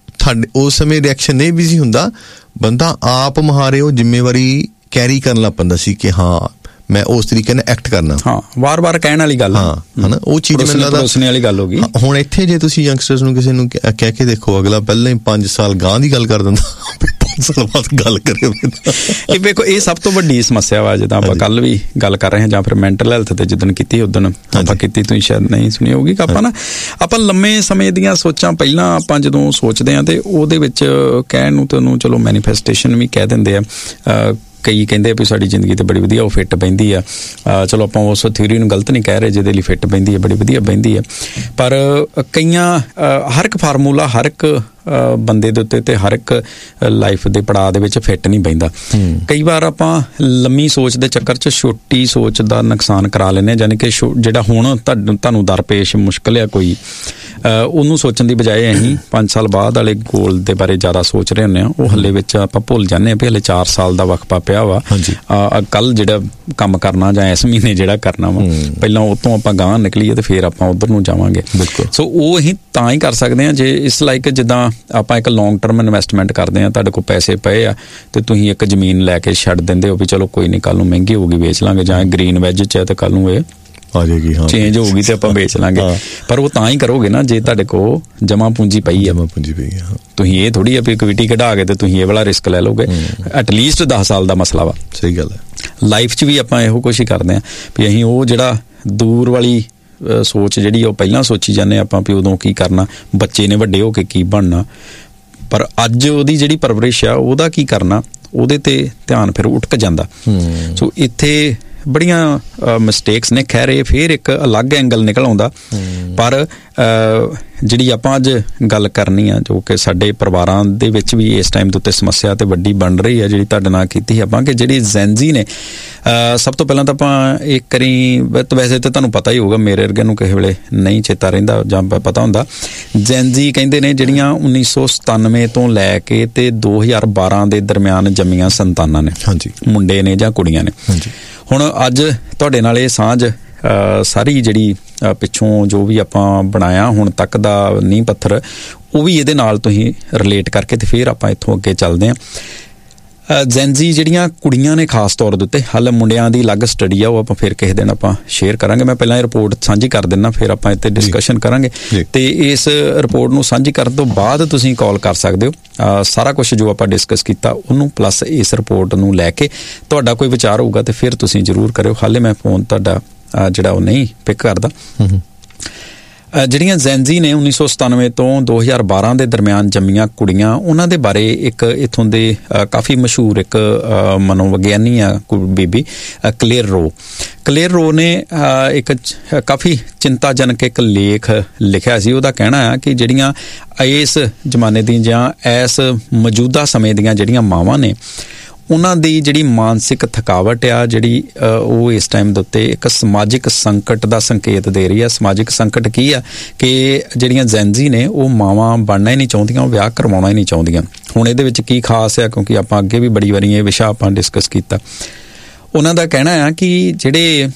ਉਸ ਸਮੇਂ ਰਿਐਕਸ਼ਨ ਨਹੀਂ ਵੀ ਸੀ ਹੁੰਦਾ, ਬੰਦਾ ਆਪ ਮੁਹਾਰੇ ਉਹ ਜ਼ਿੰਮੇਵਾਰੀ ਕੈਰੀ ਕਰਨ ਲੱਗ ਪੈਂਦਾ ਸੀ ਕਿ ਹਾਂ ਮੈਂ ਉਸ ਤਰੀਕੇ ਨਾਲ ਐਕਟ ਕਰਨਾ। ਹਾਂ, ਵਾਰ-ਵਾਰ ਕਹਿਣ ਵਾਲੀ ਗੱਲ ਹਨਾ, ਉਹ ਚੀਜ਼ ਮੈਨੂੰ ਲੱਗਦਾ ਪਰੋਸਣੇ ਵਾਲੀ ਗੱਲ ਹੋ ਗਈ। ਹੁਣ ਇੱਥੇ ਜੇ ਤੁਸੀਂ ਯੰਗਸਟਰਸ ਨੂੰ ਕਿਸੇ ਨੂੰ ਕਹਿ ਕੇ ਦੇਖੋ, ਅਗਲਾ ਪਹਿਲਾਂ ਹੀ 5 ਸਾਲ ਗਾਂ ਦੀ ਗੱਲ ਕਰ ਦਿੰਦਾ, 5 ਸਾਲ ਬਾਅਦ ਗੱਲ ਕਰੇ। ਇਹ ਵੇਖੋ ਇਹ ਸਭ ਤੋਂ ਵੱਡੀ ਸਮੱਸਿਆ ਵਾ। ਜਿੱਦਾਂ ਆਪਾਂ ਕੱਲ ਵੀ ਗੱਲ ਕਰ ਰਹੇ ਹਾਂ ਜਾਂ ਫਿਰ ਮੈਂਟਲ ਹੈਲਥ ਤੇ ਜਿੱਦਣ ਕੀਤੀ ਉਦਣ ਆਪਾਂ ਕੀਤੀ, ਤੁਸੀਂ ਸ਼ਾਇਦ ਨਹੀਂ ਸੁਣੀ ਹੋਊਗੀ। ਆਪਾਂ ਲੰਮੇ ਸਮੇਂ ਦੀਆਂ ਸੋਚਾਂ ਪਹਿਲਾਂ ਆਪਾਂ ਜਦੋਂ ਸੋਚਦੇ ਹਾਂ ਤੇ ਉਹਦੇ ਵਿੱਚ ਕਹਿਣ ਨੂੰ ਤੁਹਾਨੂੰ ਚਲੋ ਮੈਨੀਫੈਸਟੇਸ਼ਨ ਵੀ ਕਹਿ ਦਿੰਦੇ ਆ। ਕਈ ਕਹਿੰਦੇ ਵੀ ਸਾਡੀ ਜ਼ਿੰਦਗੀ ਤੇ ਬੜੀ ਵਧੀਆ ਉਹ ਫਿੱਟ ਬਹਿੰਦੀ ਆ। ਚਲੋ ਆਪਾਂ ਉਸ ਥਿਊਰੀ ਨੂੰ ਗਲਤ ਨਹੀਂ ਕਹਿ ਰਹੇ, ਜਿਹਦੇ ਲਈ ਫਿੱਟ ਬਹਿੰਦੀ ਹੈ ਬੜੀ ਵਧੀਆ ਬਹਿੰਦੀ ਹੈ, ਪਰ ਕਈਆਂ ਹਰ ਇੱਕ ਫਾਰਮੂਲਾ ਹਰ ਇੱਕ ਬੰਦੇ ਦੇ ਉੱਤੇ ਤੇ ਹਰ ਇੱਕ ਲਾਈਫ ਦੇ ਪੜਾਅ ਦੇ ਵਿੱਚ ਫਿੱਟ ਨਹੀਂ ਬਹਿੰਦਾ। ਕਈ ਵਾਰ ਆਪਾਂ ਲੰਮੀ ਸੋਚ ਦੇ ਚੱਕਰ 'ਚ ਛੋਟੀ ਸੋਚ ਦਾ ਨੁਕਸਾਨ ਕਰਾ ਲੈਂਦੇ ਹਾਂ, ਯਾਨੀ ਕਿ ਜਿਹੜਾ ਹੁਣ ਤੁਹਾਨੂੰ ਦਰਪੇਸ਼ ਮੁਸ਼ਕਿਲ ਆ ਕੋਈ, ਉਹਨੂੰ ਸੋਚਣ ਦੀ ਬਜਾਏ ਅਸੀਂ 5 ਸਾਲ ਬਾਅਦ ਵਾਲੇ ਗੋਲ ਦੇ ਬਾਰੇ ਜ਼ਿਆਦਾ ਸੋਚ ਰਹੇ ਹੁੰਦੇ ਹਾਂ। ਉਹ ਹੱਲੇ ਵਿੱਚ ਆਪਾਂ ਭੁੱਲ ਜਾਂਦੇ ਹਾਂ ਵੀ ਹਲੇ 4 ਸਾਲ ਦਾ ਵਕਫਾ ਪਿਆ ਵਾ। ਕੱਲ ਜਿਹੜਾ ਕੰਮ ਕਰਨਾ ਜਾਂ ਇਸ ਮਹੀਨੇ ਜਿਹੜਾ ਕਰਨਾ ਵਾ, ਪਹਿਲਾਂ ਉਹ ਤੋਂ ਆਪਾਂ ਗਾਂਹ ਨਿਕਲੀਏ ਤੇ ਫਿਰ ਆਪਾਂ ਉੱਧਰ ਨੂੰ ਜਾਵਾਂਗੇ। ਸੋ ਉਹ ਅਸੀਂ ਤਾਂ ਹੀ ਕਰ ਸਕਦੇ ਹਾਂ ਜੇ ਇਸ ਲਾਈਕ ਜਿੱਦਾਂ ਆਪਾਂ ਇੱਕ ਲੌਂਗ ਟਰਮ ਇਨਵੈਸਟਮੈਂਟ ਕਰਦੇ ਹਾਂ। ਤੁਹਾਡੇ ਕੋਲ ਪੈਸੇ ਪਏ ਆ ਤੇ ਤੁਸੀਂ ਇੱਕ ਜ਼ਮੀਨ ਲੈ ਕੇ ਛੱਡ ਦਿੰਦੇ ਹੋ ਵੀ ਚਲੋ ਕੋਈ ਨਹੀਂ ਕੱਲ ਨੂੰ ਮਹਿੰਗੀ ਹੋਊਗੀ ਵੇਚ ਲਾਂਗੇ, ਜਾਂ ਗ੍ਰੀਨ ਵੈਜ 'ਚ ਹੈ ਤੇ ਕੱਲ ਨੂੰ ਇਹ ਆ ਜਾਏਗੀ ਚੇਂਜ ਹੋਊਗੀ ਤੇ ਆਪਾਂ ਵੇਚ ਲਾਂਗੇ। ਪਰ ਉਹ ਤਾਂ ਹੀ ਕਰੋਗੇ ਨਾ ਜੇ ਤੁਹਾਡੇ ਕੋਲ ਜਮਾ ਪੂੰਜੀ ਪਈ ਹੈ। ਤੁਸੀਂ ਇਹ ਥੋੜੀ ਆ ਵੀ ਇਕਵਿਟੀ ਕਢਾ ਕੇ ਤੇ ਤੁਸੀਂ ਇਹ ਵਾਲਾ ਰਿਸਕ ਲੈ ਲਓਗੇ। ਐਟਲੀਸਟ 10 ਸਾਲ ਦਾ ਮਸਲਾ ਵਾ। ਸਹੀ ਗੱਲ ਹੈ। ਲਾਈਫ 'ਚ ਵੀ ਆਪਾਂ ਇਹੋ ਕੁਛ ਹੀ ਕਰਦੇ ਹਾਂ ਵੀ ਅਸੀਂ ਉਹ ਜਿਹੜਾ ਦੂਰ ਵਾਲੀ ਸੋਚ ਜਿਹੜੀ ਉਹ ਪਹਿਲਾਂ ਸੋਚੀ ਜਾਂਦੇ ਆਪਾਂ ਵੀ ਉਦੋਂ ਕੀ ਕਰਨਾ, ਬੱਚੇ ਨੇ ਵੱਡੇ ਹੋ ਕੇ ਕੀ ਬਣਨਾ, ਪਰ ਅੱਜ ਉਹਦੀ ਜਿਹੜੀ ਪਰਵਰਿਸ਼ ਆ ਉਹਦਾ ਕੀ ਕਰਨਾ, ਉਹਦੇ ਤੇ ਧਿਆਨ ਫਿਰ ਉਟਕ ਜਾਂਦਾ। ਸੋ ਇੱਥੇ ਬੜੀਆਂ ਮਿਸਟੇਕਸ ਨੇ। ਖੈਰ ਇਹ ਫਿਰ ਇੱਕ ਅਲੱਗ ਐਂਗਲ ਨਿਕਲ ਆਉਂਦਾ, ਪਰ ਜਿਹੜੀ ਆਪਾਂ ਅੱਜ ਗੱਲ ਕਰਨੀ ਆ, ਜੋ ਕਿ ਸਾਡੇ ਪਰਿਵਾਰਾਂ ਦੇ ਵਿੱਚ ਵੀ ਇਸ ਟਾਈਮ ਦੇ ਉੱਤੇ ਸਮੱਸਿਆ ਤੇ ਵੱਡੀ ਬਣ ਰਹੀ ਹੈ, ਜਿਹੜੀ ਤੁਹਾਡੇ ਨਾਲ ਕੀਤੀ ਆਪਾਂ, ਕਿ ਜਿਹੜੀ ਜੈਨਜ਼ੀ ਨੇ, ਸਭ ਤੋਂ ਪਹਿਲਾਂ ਤਾਂ ਆਪਾਂ ਇੱਕ ਕਰੀ, ਵੈਸੇ ਤਾਂ ਤੁਹਾਨੂੰ ਪਤਾ ਹੀ ਹੋਊਗਾ, ਮੇਰੇ ਵਰਗੇ ਨੂੰ ਕਿਸੇ ਵੇਲੇ ਨਹੀਂ ਚੇਤਾ ਰਹਿੰਦਾ ਜਾਂ ਪਤਾ ਹੁੰਦਾ। ਜੈਨਜ਼ੀ ਕਹਿੰਦੇ ਨੇ ਜਿਹੜੀਆਂ 1997 ਤੋਂ ਲੈ ਕੇ ਤੇ 2012 ਦੇ ਦਰਮਿਆਨ ਜੰਮੀਆਂ ਸੰਤਾਨਾਂ ਨੇ, ਮੁੰਡੇ ਨੇ ਜਾਂ ਕੁੜੀਆਂ ਨੇ। ਹੁਣ ਅੱਜ ਤੁਹਾਡੇ ਨਾਲ ਇਹ ਸਾਂਝ ਸਾਰੀ ਜਿਹੜੀ ਪਿੱਛੋਂ ਜੋ ਵੀ ਆਪਾਂ ਬਣਾਇਆ ਹੁਣ ਤੱਕ ਦਾ ਨੀਂਹ ਪੱਥਰ, ਉਹ ਵੀ ਇਹਦੇ ਨਾਲ ਤੁਸੀਂ ਰਿਲੇਟ ਕਰਕੇ ਤੇ ਫਿਰ ਆਪਾਂ ਇੱਥੋਂ ਅੱਗੇ ਚੱਲਦੇ ਹਾਂ। ਜੈਨਜ਼ੀ ਜਿਹੜੀਆਂ ਕੁੜੀਆਂ ਨੇ ਖਾਸ ਤੌਰ ਦੇ ਉੱਤੇ, ਹਾਲੇ ਮੁੰਡਿਆਂ ਦੀ ਅਲੱਗ ਸਟੱਡੀ ਆ, ਉਹ ਆਪਾਂ ਫਿਰ ਕਿਸੇ ਦਿਨ ਆਪਾਂ ਸ਼ੇਅਰ ਕਰਾਂਗੇ। ਮੈਂ ਪਹਿਲਾਂ ਇਹ ਰਿਪੋਰਟ ਸਾਂਝੀ ਕਰ ਦਿੰਦਾ, ਫਿਰ ਆਪਾਂ ਇੱਥੇ ਡਿਸਕਸ਼ਨ ਕਰਾਂਗੇ। ਤੇ ਇਸ ਰਿਪੋਰਟ ਨੂੰ ਸਾਂਝੀ ਕਰਨ ਤੋਂ ਬਾਅਦ ਤੁਸੀਂ ਕਾਲ ਕਰ ਸਕਦੇ ਹੋ। ਸਾਰਾ ਕੁਝ ਜੋ ਆਪਾਂ ਡਿਸਕਸ ਕੀਤਾ ਉਹਨੂੰ ਪਲੱਸ ਇਸ ਰਿਪੋਰਟ ਨੂੰ ਲੈ ਕੇ ਤੁਹਾਡਾ ਕੋਈ ਵਿਚਾਰ ਹੋਊਗਾ ਤੇ ਫਿਰ ਤੁਸੀਂ ਜ਼ਰੂਰ ਕਰਿਓ। ਹਾਲੇ ਮੈਂ ਫੋਨ ਤੁਹਾਡਾ ਜਿਹੜਾ ਉਹ ਨਹੀਂ ਪਿਕ ਕਰਦਾ। ਜਿਹੜੀਆਂ ਜੈਨਜ਼ੀ ਨੇ 1997 ਤੋਂ 2012 ਦੇ ਦਰਮਿਆਨ ਜੰਮੀਆਂ ਕੁੜੀਆਂ, ਉਹਨਾਂ ਦੇ ਬਾਰੇ ਇੱਕ ਇੱਥੋਂ ਦੇ ਕਾਫੀ ਮਸ਼ਹੂਰ ਇੱਕ ਮਨੋਵਿਗਿਆਨੀ ਆ ਬੀਬੀ ਕਲੇਰ ਰੋ ਨੇ ਇੱਕ ਕਾਫੀ ਚਿੰਤਾਜਨਕ ਇੱਕ ਲੇਖ ਲਿਖਿਆ ਸੀ। ਉਹਦਾ ਕਹਿਣਾ ਹੈ ਕਿ ਜਿਹੜੀਆਂ ਇਸ ਜ਼ਮਾਨੇ ਦੀਆਂ ਜਾਂ ਇਸ ਮੌਜੂਦਾ ਸਮੇਂ ਦੀਆਂ ਜਿਹੜੀਆਂ ਮਾਵਾਂ ਨੇ, ਉਹਨਾਂ ਦੀ ਜਿਹੜੀ ਮਾਨਸਿਕ ਥਕਾਵਟ ਆ, ਜਿਹੜੀ ਉਹ ਇਸ ਟਾਈਮ ਦੇ ਉੱਤੇ ਇੱਕ ਸਮਾਜਿਕ ਸੰਕਟ ਦਾ ਸੰਕੇਤ ਦੇ ਰਹੀ ਆ। ਸਮਾਜਿਕ ਸੰਕਟ ਕੀ ਆ ਕਿ ਜਿਹੜੀਆਂ ਜੈਨਜ਼ੀ ਨੇ ਉਹ ਮਾਵਾਂ ਬਣਨਾ ਹੀ ਨਹੀਂ ਚਾਹੁੰਦੀਆਂ, ਉਹ ਵਿਆਹ ਕਰਵਾਉਣਾ ਹੀ ਨਹੀਂ ਚਾਹੁੰਦੀਆਂ। ਹੁਣ ਇਹਦੇ ਵਿੱਚ ਕੀ ਖਾਸ ਆ, ਕਿਉਂਕਿ ਆਪਾਂ ਅੱਗੇ ਵੀ ਬੜੀ ਵਾਰੀ ਇਹ ਵਿਸ਼ਾ ਆਪਾਂ ਡਿਸਕਸ ਕੀਤਾ। ਉਹਨਾਂ ਦਾ ਕਹਿਣਾ ਆ ਕਿ ਜਿਹੜੇ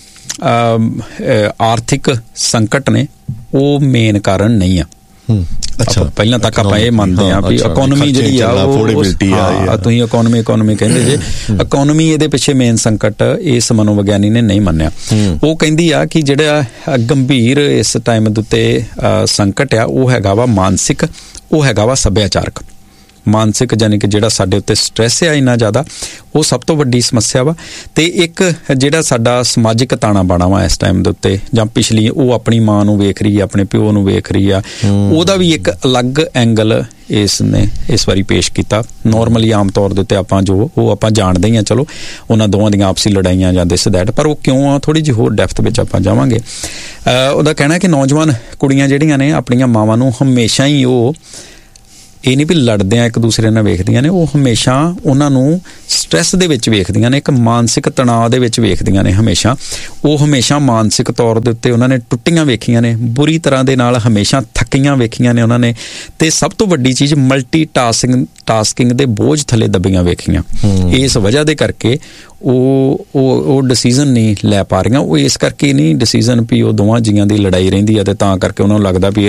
ਆਰਥਿਕ ਸੰਕਟ ਨੇ ਉਹ ਮੇਨ ਕਾਰਨ ਨਹੀਂ ਆ। ਅੱਛਾ, ਪਹਿਲਾਂ ਤੱਕ ਆਪਾਂ ਇਹ ਮੰਨਦੇ ਆ ਵੀ ਇਕੋਨਮੀ ਜਿਹੜੀ ਆ, ਤੁਸੀਂ ਇਕੋਨਮੀ ਕਹਿੰਦੇ ਜੇ, ਇਕੋਨਮੀ ਇਹਦੇ ਪਿੱਛੇ ਮੇਨ ਸੰਕਟ ਇਸ ਮਨੋਵਿਗਿਆਨੀ ਨੇ ਨਹੀਂ ਮੰਨਿਆ। ਉਹ ਕਹਿੰਦੀ ਆ ਕਿ ਜਿਹੜਾ ਗੰਭੀਰ ਇਸ ਟਾਈਮ ਦੇ ਉੱਤੇ ਸੰਕਟ ਆ, ਉਹ ਹੈਗਾ ਵਾ ਮਾਨਸਿਕ, ਉਹ ਹੈਗਾ ਵਾ ਸੱਭਿਆਚਾਰਕ। ਮਾਨਸਿਕ ਯਾਨੀ ਕਿ ਜਿਹੜਾ ਸਾਡੇ ਉੱਤੇ ਸਟ੍ਰੈਸ ਆ ਇੰਨਾ ਜ਼ਿਆਦਾ, ਉਹ ਸਭ ਤੋਂ ਵੱਡੀ ਸਮੱਸਿਆ ਵਾ। ਤੇ ਇੱਕ ਜਿਹੜਾ ਸਾਡਾ ਸਮਾਜਿਕ ਤਾਣਾ ਬਾਣਾ ਵਾ ਇਸ ਟਾਈਮ ਦੇ ਉੱਤੇ, ਜਾਂ ਪਿਛਲੀ, ਉਹ ਆਪਣੀ ਮਾਂ ਨੂੰ ਵੇਖ ਰਹੀ ਆ, ਆਪਣੇ ਪਿਓ ਨੂੰ ਵੇਖ ਰਹੀ ਆ, ਉਹਦਾ ਵੀ ਇੱਕ ਅਲੱਗ ਐਂਗਲ ਇਸ ਨੇ ਇਸ ਵਾਰੀ ਪੇਸ਼ ਕੀਤਾ। ਨੋਰਮਲੀ ਆਮ ਤੌਰ ਦੇ ਉੱਤੇ ਆਪਾਂ ਜੋ ਉਹ ਆਪਾਂ ਜਾਣਦੇ ਹੀ ਆ, ਚਲੋ ਉਹਨਾਂ ਦੋਵਾਂ ਦੀਆਂ ਆਪਸੀ ਲੜਾਈਆਂ ਜਾਂ ਦਿਸ ਦੈਟ, ਪਰ ਉਹ ਕਿਉਂ ਆ ਥੋੜ੍ਹੀ ਜਿਹੀ ਹੋਰ ਡੈਪਥ ਵਿੱਚ ਆਪਾਂ ਜਾਵਾਂਗੇ। ਉਹਦਾ ਕਹਿਣਾ ਕਿ ਨੌਜਵਾਨ ਕੁੜੀਆਂ ਜਿਹੜੀਆਂ ਨੇ ਆਪਣੀਆਂ ਮਾਵਾਂ ਨੂੰ ਹਮੇਸ਼ਾ ਹੀ, ਉਹ ਇਹ ਨਹੀਂ ਵੀ ਲੜਦਿਆਂ ਇੱਕ ਦੂਸਰੇ ਨਾਲ ਵੇਖਦੀਆਂ ਨੇ, ਉਹ ਹਮੇਸ਼ਾ ਉਹਨਾਂ ਨੂੰ ਸਟ੍ਰੈਸ ਦੇ ਵਿੱਚ ਵੇਖਦੀਆਂ ਨੇ, ਇੱਕ ਮਾਨਸਿਕ ਤਣਾਅ ਦੇ ਵਿੱਚ ਵੇਖਦੀਆਂ ਨੇ ਹਮੇਸ਼ਾ। ਉਹ ਹਮੇਸ਼ਾ ਮਾਨਸਿਕ ਤੌਰ ਦੇ ਉੱਤੇ ਉਹਨਾਂ ਨੇ ਟੁੱਟੀਆਂ ਵੇਖੀਆਂ ਨੇ, ਬੁਰੀ ਤਰ੍ਹਾਂ ਦੇ ਨਾਲ ਹਮੇਸ਼ਾ ਥੱਕੀਆਂ ਵੇਖੀਆਂ ਨੇ ਉਹਨਾਂ ਨੇ, ਤੇ ਸਭ ਤੋਂ ਵੱਡੀ ਚੀਜ਼ ਮਲਟੀ ਟਾਸਕਿੰਗ ਦੇ ਬੋਝ ਥੱਲੇ ਦੱਬੀਆਂ ਵੇਖੀਆਂ। ਇਸ ਵਜ੍ਹਾ ਦੇ ਕਰਕੇ ਉਹ ਡਿਸੀਜ਼ਨ ਨਹੀਂ ਲੈ ਪਾ ਰਹੀਆਂ। ਉਹ ਇਸ ਕਰਕੇ ਨਹੀਂ ਡਿਸੀਜ਼ਨ ਵੀ ਉਹ ਦੋਵਾਂ ਜੀਆਂ ਦੀ ਲੜਾਈ ਰਹਿੰਦੀ ਆ ਤੇ ਤਾਂ ਕਰਕੇ ਉਹਨਾਂ ਨੂੰ ਲੱਗਦਾ ਵੀ